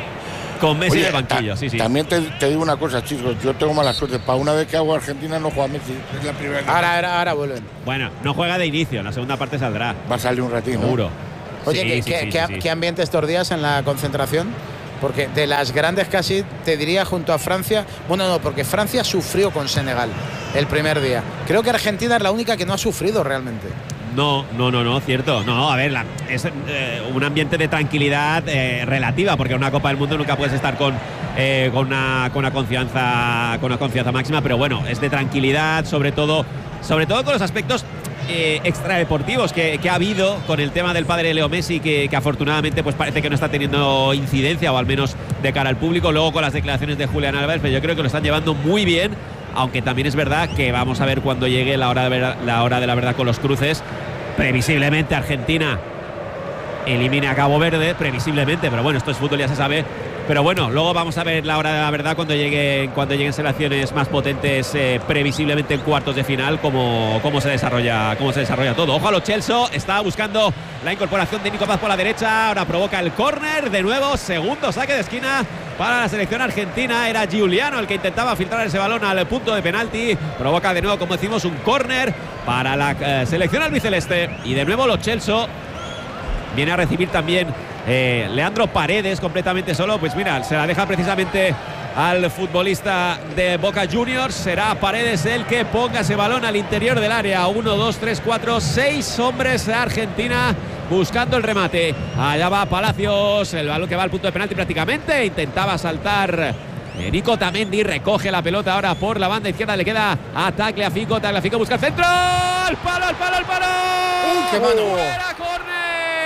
Con Messi Oye, en el banquillo, ta, sí, sí. También te, te digo una cosa, chicos. Yo tengo mala suerte. Para una vez que hago Argentina no juega Messi. Es la primera vez. Ahora, ahora, ahora vuelven. Bueno, no juega de inicio. En la segunda parte saldrá. Va a salir un ratito. Seguro. ¿No? Oye, sí, ¿qué, sí, qué, sí, qué, sí, sí. ¿qué ambiente estos días en la concentración? Porque de las grandes casi, te diría, junto a Francia... Bueno, no, porque Francia sufrió con Senegal el primer día. Creo que Argentina es la única que no ha sufrido realmente. No, no, no, no, cierto. No, a ver, la, es eh, un ambiente de tranquilidad eh, relativa, porque en una Copa del Mundo nunca puedes estar con, eh, con, una, con, una confianza, con una confianza máxima, pero bueno, es de tranquilidad, sobre todo, sobre todo con los aspectos Eh, extradeportivos que, que ha habido con el tema del padre de Leo Messi, que, que afortunadamente pues parece que no está teniendo incidencia, o al menos de cara al público. Luego con las declaraciones de Julián Álvarez, pero yo creo que lo están llevando muy bien, aunque también es verdad que vamos a ver cuando llegue la hora de, ver, la, hora de la verdad con los cruces. Previsiblemente Argentina elimine a Cabo Verde, previsiblemente, pero bueno, esto es fútbol, ya se sabe. Pero bueno, luego vamos a ver la hora de la verdad cuando lleguen, cuando lleguen selecciones más potentes, eh, previsiblemente en cuartos de final, cómo, cómo se desarrolla, cómo se desarrolla todo. Ojo a Lo Celso, está buscando la incorporación de Nico Paz por la derecha, ahora provoca el córner, de nuevo, segundo saque de esquina para la selección argentina. Era Giuliano el que intentaba filtrar ese balón al punto de penalti, provoca de nuevo, como decimos, un córner para la eh, selección albiceleste. Y de nuevo Lo Celso viene a recibir también Eh, Leandro Paredes completamente solo. Pues mira, se la deja precisamente al futbolista de Boca Juniors. Será Paredes el que ponga ese balón al interior del área. Uno, dos, tres, cuatro, seis hombres de Argentina buscando el remate. Allá va Palacios, el balón que va al punto de penalti prácticamente. Intentaba saltar eh, Nico Otamendi, recoge la pelota ahora por la banda izquierda. Le queda a Tagliafico. Tagliafico busca el centro. ¡Al palo, al palo, al palo! ¡Uy, qué mano! ¡Fuera, córner!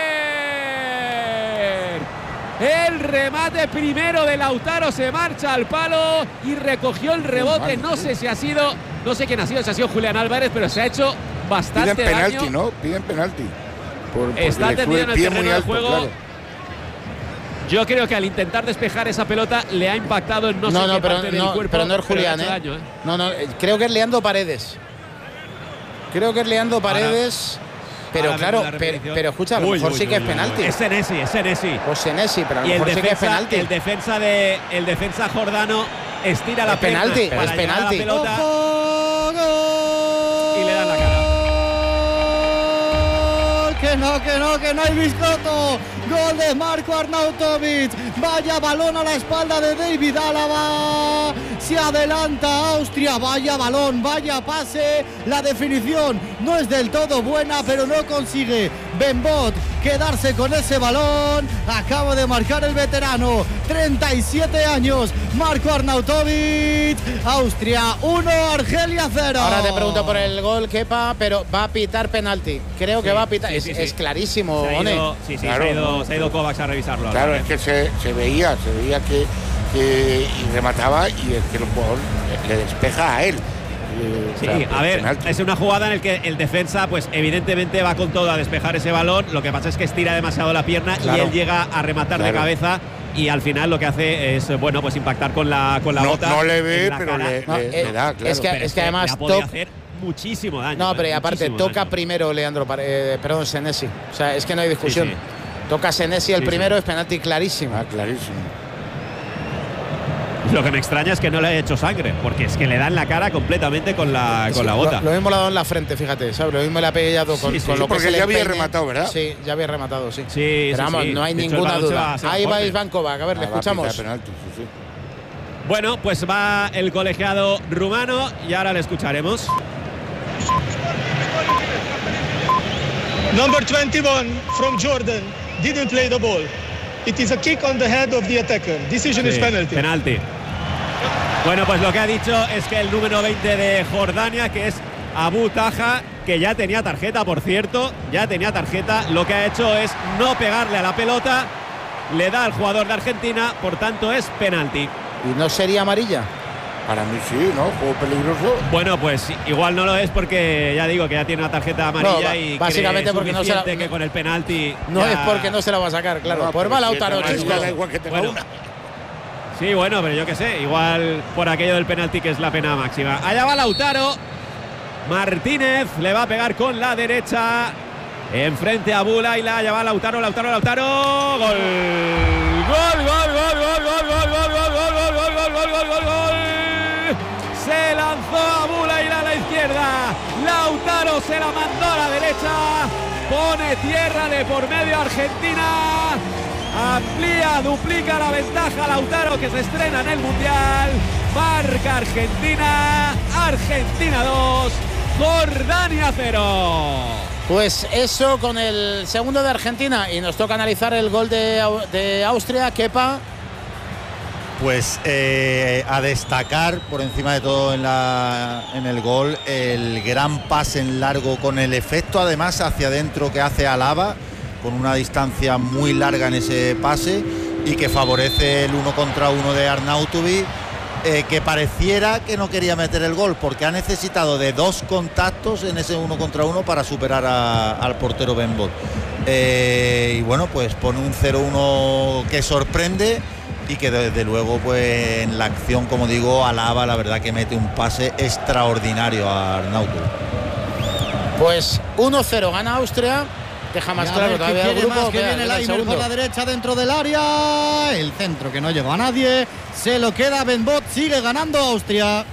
El remate primero de Lautaro, se marcha al palo y recogió el rebote. No sé si ha sido, no sé quién ha sido, si ha sido Julián Álvarez, pero se ha hecho bastante Piden penalti, daño. ¿no? Piden penalti. Por, Está tendido en el terreno del alto, juego. Claro. Yo creo que al intentar despejar esa pelota le ha impactado en no, no sé no, qué pero, parte no, del cuerpo. pero no es Julián, pero ¿eh? Daño, ¿eh? No, no, creo que es Leandro Paredes. Creo que es Leandro Paredes. Ahora. Pero Ahora claro, pero, pero escucha, a lo uy, mejor uy, sí que uy, es penalti. Uy. Es Senesi, es Senesi. Pues Senesi, pero a lo y mejor el sí defensa, que es penalti. El defensa, de, el defensa jordano estira la es penalti, para es penalti. La pelota ¡Ojo! Y le dan la cara. Que no, que no, que no hay Biscotto. Gol de Marco Arnautovic. Vaya balón a la espalda de David Álava. Se adelanta Austria. Vaya balón, vaya pase. La definición no es del todo buena, pero no consigue Benbot quedarse con ese balón. Acaba de marcar el veterano. treinta y siete años. Marco Arnautovic. Austria uno, Argelia cero. Ahora te pregunto por el gol, Kepa, pero va a pitar penalti. Creo Sí, que va a pitar. sí, es, sí, sí. es clarísimo, Se ha One. ido, sí, sí, Claro. se ha ido, se ha ido Kovacs a revisarlo. Claro, ahora, es que se, se veía, se veía que, que y remataba y es que el jugador le, le despeja a él. Eh, Sí, o sea, a ver, penalti. es una jugada en la que el defensa, pues evidentemente va con todo a despejar ese balón. Lo que pasa es que estira demasiado la pierna Claro. y él llega a rematar Claro. de cabeza y al final lo que hace es, bueno, pues impactar con la, con la no, bota. no le ve, en la pero cara. le, No, le- eh, le da, claro. es que- Pero es que además le ha podido toc- hacer muchísimo daño. No, pero ¿eh? aparte Muchísimo toca daño. primero Leandro, eh, perdón, Senesi. O sea, es que no hay discusión. Sí, sí. Toca Senesi el Sí, primero, sí. es penalti clarísimo. Ah, clarísimo. Lo que me extraña es que no le haya hecho sangre, porque es que le da en la cara completamente con la, con Sí, la bota. Lo, lo mismo le ha dado en la frente, fíjate, ¿sabes? Lo mismo le ha pegado con, Sí, sí, con lo que porque es el ya había empeine. rematado, ¿verdad? Sí, ya había rematado, sí. Sí, Pero sí, vamos, sí. no hay De hecho, el ninguna balón se duda. va- se va Ahí fuerte. va Isván Kovac, a ver, le Ah, va a escuchamos. pitar penalti, sí, sí. Bueno, pues va el colegiado rumano y ahora le escucharemos. Number twenty-one from Jordan didn't play the ball. It is a kick on the head of the attacker. Decision is Sí, penalty. penalti. Bueno, pues lo que ha dicho es que el número veinte de Jordania, que es Abu Taha, que ya tenía tarjeta, por cierto, ya tenía tarjeta. Lo que ha hecho es no pegarle a la pelota, le da al jugador de Argentina, por tanto es penalti. ¿Y no sería amarilla? Para mí sí, ¿no? Juego peligroso. Bueno, pues igual no lo es porque ya digo que ya tiene una tarjeta amarilla no, y básicamente porque no se la, que con el penalti no ya... es porque no se la va a sacar, claro. No, por mal Lautaro, si da igual que tenga bueno, una. Sí, bueno, pero yo qué sé, igual por aquello del penalti que es la pena máxima. Allá va Lautaro. Martínez le va a pegar con la derecha. Enfrente a Bulaila, allá va Lautaro, Lautaro, Lautaro. Gol. Gol, gol, gol, gol, gol, gol, gol, gol, gol, gol, gol, gol, gol, gol, gol, gol. Se lanzó a Bulaila a la izquierda. Lautaro se la mandó a la derecha. Pone tierra de por medio Argentina. Amplía, duplica la ventaja Lautaro, que se estrena en el Mundial. Marca Argentina. Argentina dos, Jordania cero. Pues eso con el segundo de Argentina. Y nos toca analizar el gol de, de Austria. Kepa. Pues eh, a destacar por encima de todo en, la, en el gol el gran pase en largo con el efecto además hacia adentro que hace Alaba, con una distancia muy larga en ese pase y que favorece el uno contra uno de Arnautovic, eh, que pareciera que no quería meter el gol porque ha necesitado de dos contactos en ese uno contra uno para superar a, al portero Ben Bot. Eh, y bueno, pues pone un cero uno que sorprende y que desde luego pues en la acción, como digo, Alaba la verdad que mete un pase extraordinario a Arnautovic. Pues uno cero gana Austria. Deja más claro todavía el grupo. Más que viene Laimer por la derecha dentro del área. El centro que no llegó a nadie. Se lo queda Ben Bot. Sigue ganando Austria.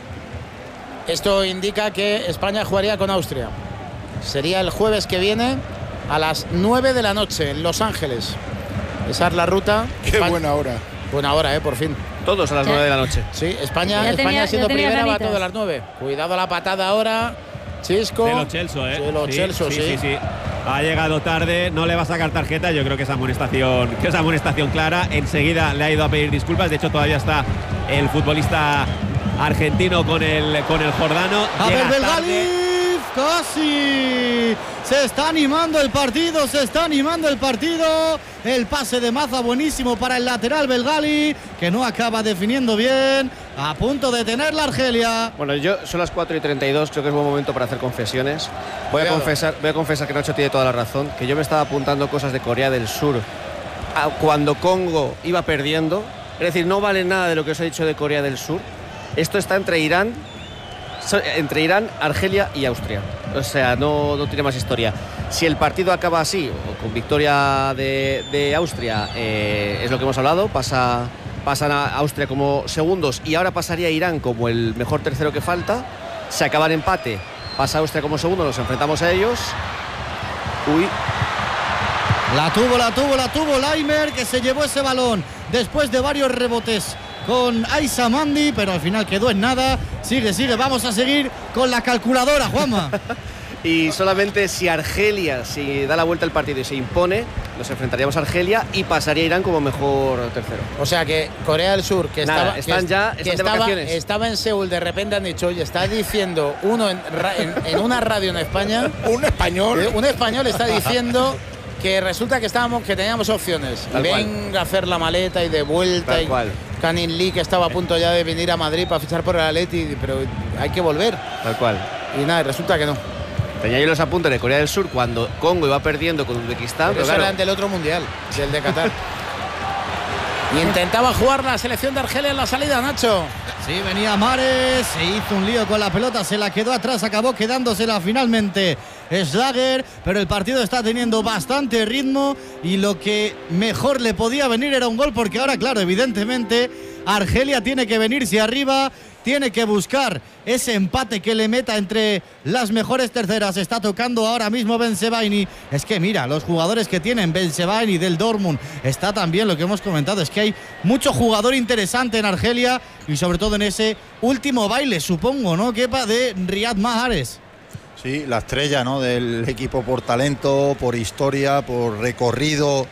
Esto indica que España jugaría con Austria. Sería el jueves que viene a las nueve de la noche en Los Ángeles. Esa es la ruta. Qué España, buena hora. Buena hora, eh, por fin. Todos a las nueve de la noche. Sí, España, Ya España tenía- siendo ya tenía primera va ganitas. todo a las nueve. Cuidado la patada ahora. Chisco. De los Chelsea, ¿eh? De los sí, Chelsea, sí, sí. sí, sí. Ha llegado tarde, no le va a sacar tarjeta. Yo creo que es amonestación, que es amonestación clara. Enseguida le ha ido a pedir disculpas. De hecho, todavía está el futbolista argentino con el, con el jordano. A Llega ver, tarde. Belgalif, casi. Se está animando el partido, se está animando el partido. El pase de Maza buenísimo para el lateral Belgali, que no acaba definiendo bien. A punto de tener la Argelia. Bueno, yo son las cuatro y treinta y dos, creo que es buen momento para hacer confesiones. Voy a confesar, voy a confesar que Nacho tiene toda la razón, que yo me estaba apuntando cosas de Corea del Sur a cuando Congo iba perdiendo. Es decir, no vale nada de lo que os he dicho de Corea del Sur. Esto está entre Irán, entre Irán, Argelia y Austria. O sea, no, no tiene más historia. Si el partido acaba así, o con victoria de, de Austria, eh, es lo que hemos hablado, pasa, pasan a Austria como segundos y ahora pasaría Irán como el mejor tercero que falta. Se acaba el empate, pasa Austria como segundo, nos enfrentamos a ellos. Uy. La tuvo, la tuvo, la tuvo Laimer, que se llevó ese balón después de varios rebotes con Aissa Mandi, pero al final quedó en nada. Sigue, sigue, vamos a seguir con la calculadora, Juanma. Y solamente si Argelia, si da la vuelta al partido y se impone, nos enfrentaríamos a Argelia y pasaría Irán como mejor tercero. O sea que Corea del Sur, que Nada, estaba, están que, ya, que están de estaba, vacaciones. estaba en Seúl, de repente han dicho, oye, está diciendo uno en, ra- en, en una radio en España, un español, eh, un español está diciendo que resulta que estábamos, que teníamos opciones. Tal cual. Venga a hacer la maleta y de vuelta. Tal y cual. Canin Lee, que estaba a punto ya de venir a Madrid para fichar por el Atleti, pero hay que volver. Tal cual. Y nada, resulta que no. Tenía yo los apuntes de Corea del Sur cuando Congo iba perdiendo con Uzbekistán. Pero Pero eso claro, era del otro mundial, del de Qatar. Y intentaba jugar la selección de Argelia en la salida, Nacho. Sí, venía Mares, se hizo un lío con la pelota, se la quedó atrás, acabó quedándosela finalmente Schlager, pero el partido está teniendo bastante ritmo y lo que mejor le podía venir era un gol, porque ahora, claro, evidentemente Argelia tiene que venirse arriba, tiene que buscar ese empate que le meta entre las mejores terceras. Está tocando ahora mismo Bensebaini. Es que mira, los jugadores que tienen Bensebaini del Dortmund, está también lo que hemos comentado, es que hay mucho jugador interesante en Argelia y sobre todo en ese último baile, supongo, ¿no? Kepa, de Riyad Mahrez. Sí, la estrella, ¿no?, del equipo por talento, por historia, por recorrido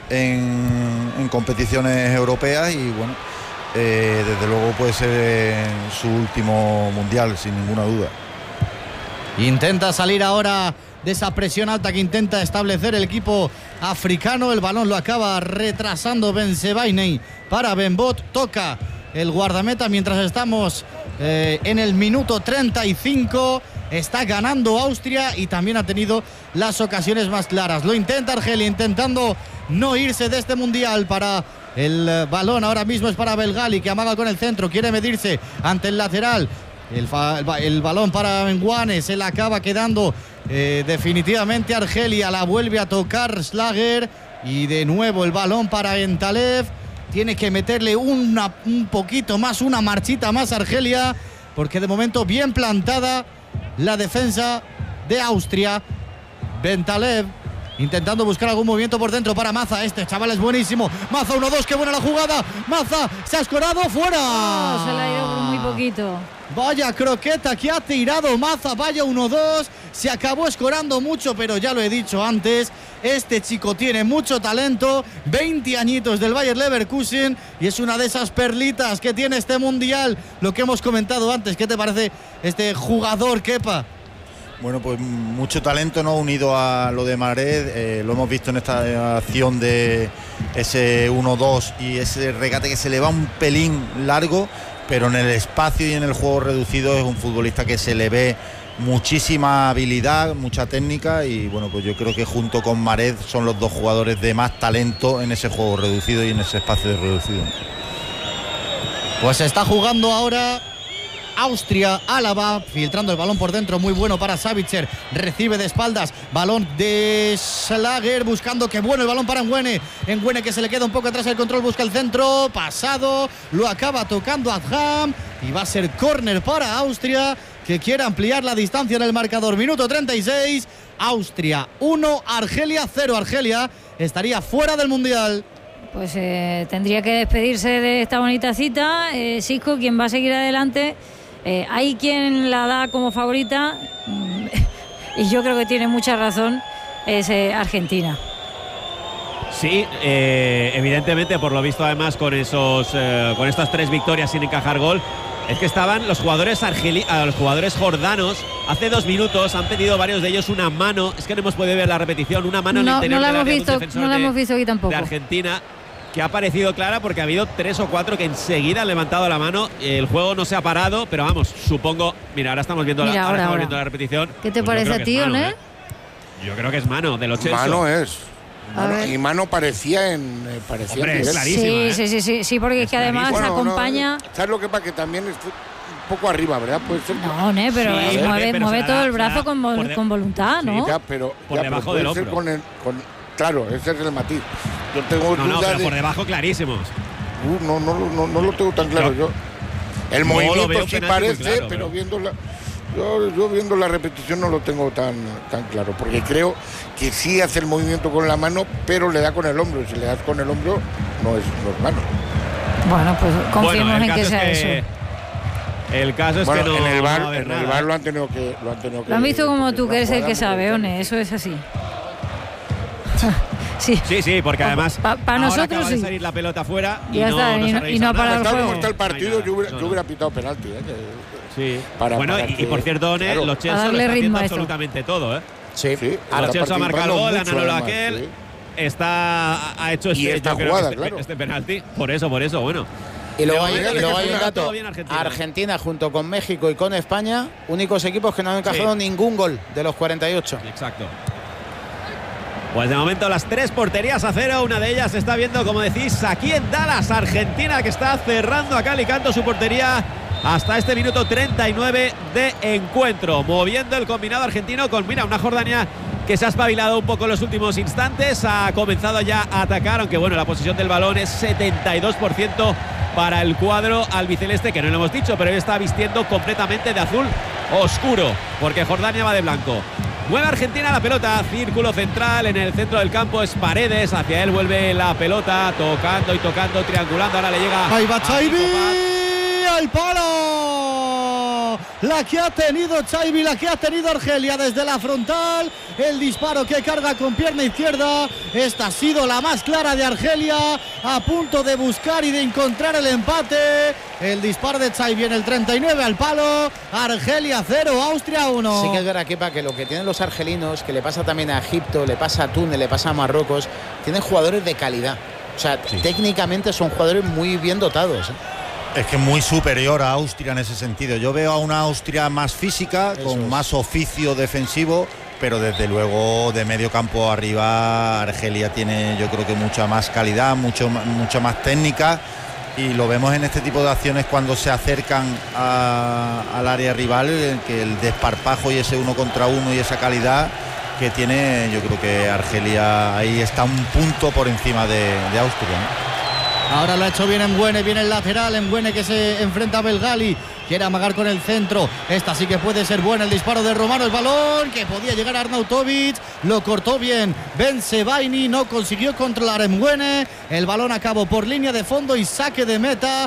en, en competiciones europeas y bueno, eh, desde luego puede ser su último mundial, sin ninguna duda. Intenta salir ahora de esa presión alta que intenta establecer el equipo africano. El balón lo acaba retrasando Ben Sebaini para Benbot. Toca el guardameta mientras estamos eh, en el minuto treinta y cinco. Está ganando Austria y también ha tenido las ocasiones más claras. Lo intenta Argelia, intentando no irse de este mundial. Para el balón ahora mismo es para Belgali, que amaga con el centro, quiere medirse ante el lateral. El, fa, el, el balón para Menguane, se la acaba quedando eh, definitivamente Argelia. La vuelve a tocar Schlager y de nuevo el balón para Entalev. Tiene que meterle una, un poquito más, una marchita más Argelia, porque de momento bien plantada la defensa de Austria. Bentalev intentando buscar algún movimiento por dentro para Maza. Este chaval es buenísimo. Maza uno dos, qué buena la jugada. Maza se ha escorado, fuera. Oh, se le ha ido por muy poquito. Vaya croqueta que ha tirado Maza, vaya uno dos. Se acabó escorando mucho, pero ya lo he dicho antes, este chico tiene mucho talento. veinte añitos del Bayer Leverkusen y es una de esas perlitas que tiene este mundial. Lo que hemos comentado antes, ¿qué te parece este jugador, Kepa? Bueno, pues mucho talento, ¿no? Unido a lo de Mared, eh, lo hemos visto en esta acción de ese uno dos y ese regate que se le va un pelín largo, pero en el espacio y en el juego reducido es un futbolista que se le ve muchísima habilidad, mucha técnica y bueno, pues yo creo que junto con Mared son los dos jugadores de más talento en ese juego reducido y en ese espacio reducido. Pues está jugando ahora Austria. Álava filtrando el balón por dentro, muy bueno para Savitzer, recibe de espaldas, balón de Schlager buscando, que bueno el balón para Nguene, Nguene que se le queda un poco atrás el control, busca el centro, pasado, lo acaba tocando Adham y va a ser córner para Austria, que quiere ampliar la distancia en el marcador. Minuto treinta y seis, Austria uno, Argelia cero. Argelia estaría fuera del mundial. Pues eh, tendría que despedirse de esta bonita cita. eh, Sisco, quien va a seguir adelante. Eh, hay quien la da como favorita y yo creo que tiene mucha razón, es eh, Argentina. Sí, eh, evidentemente, por lo visto, además con esos eh, con estas tres victorias sin encajar gol, es que estaban los jugadores argeli a los jugadores jordanos hace dos minutos, han pedido varios de ellos una mano, es que no hemos podido ver la repetición, una mano no, en el interior no la del hemos área de un visto, defensor no la de, hemos visto aquí tampoco. de Argentina, que ha parecido clara porque ha habido tres o cuatro que enseguida han levantado la mano. El juego no se ha parado, pero vamos, supongo. Mira, ahora estamos viendo, Mira, la, ahora ahora, estamos ahora. viendo la repetición. ¿Qué te Pues parece a ti, mano, Oné? ¿eh? Yo creo que es mano de los Chelsea. Mano es. A Mano, ver. y mano parecía en eh, parecía Hombre, en es nivel. clarísimo. Sí, ¿eh? sí, sí, sí, sí, porque es que además Bueno, acompaña. no, ¿sabes lo que pasa? Que también es un poco arriba, ¿verdad? Puede ser. No, Oné, pero Sí, eh, sí, mueve, pero mueve se todo da- el brazo se da con, vol- por de- con voluntad, ¿no? Ya, pero, Por ya, debajo pero del puede ser hombro. con el, con, claro, ese es el matiz. Yo tengo No, no, dudas pero de, por debajo clarísimos. Uh, no, no, no, no lo tengo tan claro Yo- yo. El No, lo movimiento veo sí penalti muy parece, claro, pero, pero- viendo la yo, yo viendo la repetición no lo tengo tan, tan claro, porque creo que sí hace el movimiento con la mano, pero le da con el hombro. Si le das con el hombro, no es, no es mano. Bueno, pues confiemos Bueno, el en caso que es sea que- eso. El caso es Bueno, que no, en el no va a bar, haber en el nada. bar lo han tenido que lo han tenido que Lo han visto como porque tú, es que una eres el jugada que muy sabe, importante. One, eso es así. Sí. Sí, sí, porque además Pa- pa ahora nosotros acaba de sí. salir la pelota fuera y Ya no, está, no y se no- ha y revisado no para nada. el Tal juego. como está el No hay partido, nada. yo hubiera, No, yo no. hubiera pitado penalti. ¿eh? Que- Sí. Para- bueno, para y, que- y por cierto, One, claro. los Chelsea A lo darle está ritmo haciendo a esto. absolutamente todo, ¿eh? Sí, Sí, Los está Chelsea ha marcado el gol, han mucho, anulado además, aquel. sí. Está, ha hecho Y este, esta yo creo que jugada, este, claro. este penalti. Por eso, por eso, bueno. Y luego hay, Pero y luego hay que un juega dato. todo bien Argentina. Argentina junto con México y con España, únicos equipos que no han encajado Sí. ningún gol de los cuarenta y ocho. Exacto. Pues de momento las tres porterías a cero. Una de ellas se está viendo, como decís, aquí en Dallas, Argentina, que está cerrando a cal y canto su portería hasta este minuto treinta y nueve de encuentro. Moviendo el combinado argentino con, mira, una Jordania que se ha espabilado un poco en los últimos instantes. Ha comenzado ya a atacar, aunque bueno, la posición del balón es setenta y dos por ciento para el cuadro albiceleste, que no lo hemos dicho, pero hoy está vistiendo completamente de azul oscuro, porque Jordania va de blanco. Mueve Argentina la pelota, círculo central, en el centro del campo es Paredes, hacia él vuelve la pelota, tocando y tocando, triangulando, ahora le llega Ahí va a Chaibi Nico Paz. al palo. la que ha tenido Chaibi, la que ha tenido Argelia desde la frontal. El disparo que carga con pierna izquierda. Esta ha sido la más clara de Argelia, a punto de buscar y de encontrar el empate. El disparo de Chaibi en el treinta y nueve al palo. Argelia cero, Austria uno. Sí que es verdad, Kepa, que lo que tienen los argelinos, que le pasa también a Egipto, le pasa a Túnez, le pasa a Marruecos, tienen jugadores de calidad. O sea, sí. técnicamente son jugadores muy bien dotados, ¿eh? Es que es muy superior a Austria en ese sentido. Yo veo a una Austria más física, Eso con es. más oficio defensivo, pero desde luego de medio campo arriba Argelia tiene, yo creo que mucha más calidad, mucho, mucha más técnica, y lo vemos en este tipo de acciones cuando se acercan a, al área rival, que el desparpajo y ese uno contra uno y esa calidad que tiene, yo creo que Argelia ahí está un punto por encima de, de Austria, ¿no? Ahora lo ha hecho bien Embuene, viene el lateral, Embuene que se enfrenta a Belgali, quiere amagar con el centro, esta sí que puede ser buena, el disparo de Romano, el balón que podía llegar a Arnautovic, lo cortó bien Ben Sebaini, no consiguió controlar Embuene, el balón acabó por línea de fondo y saque de meta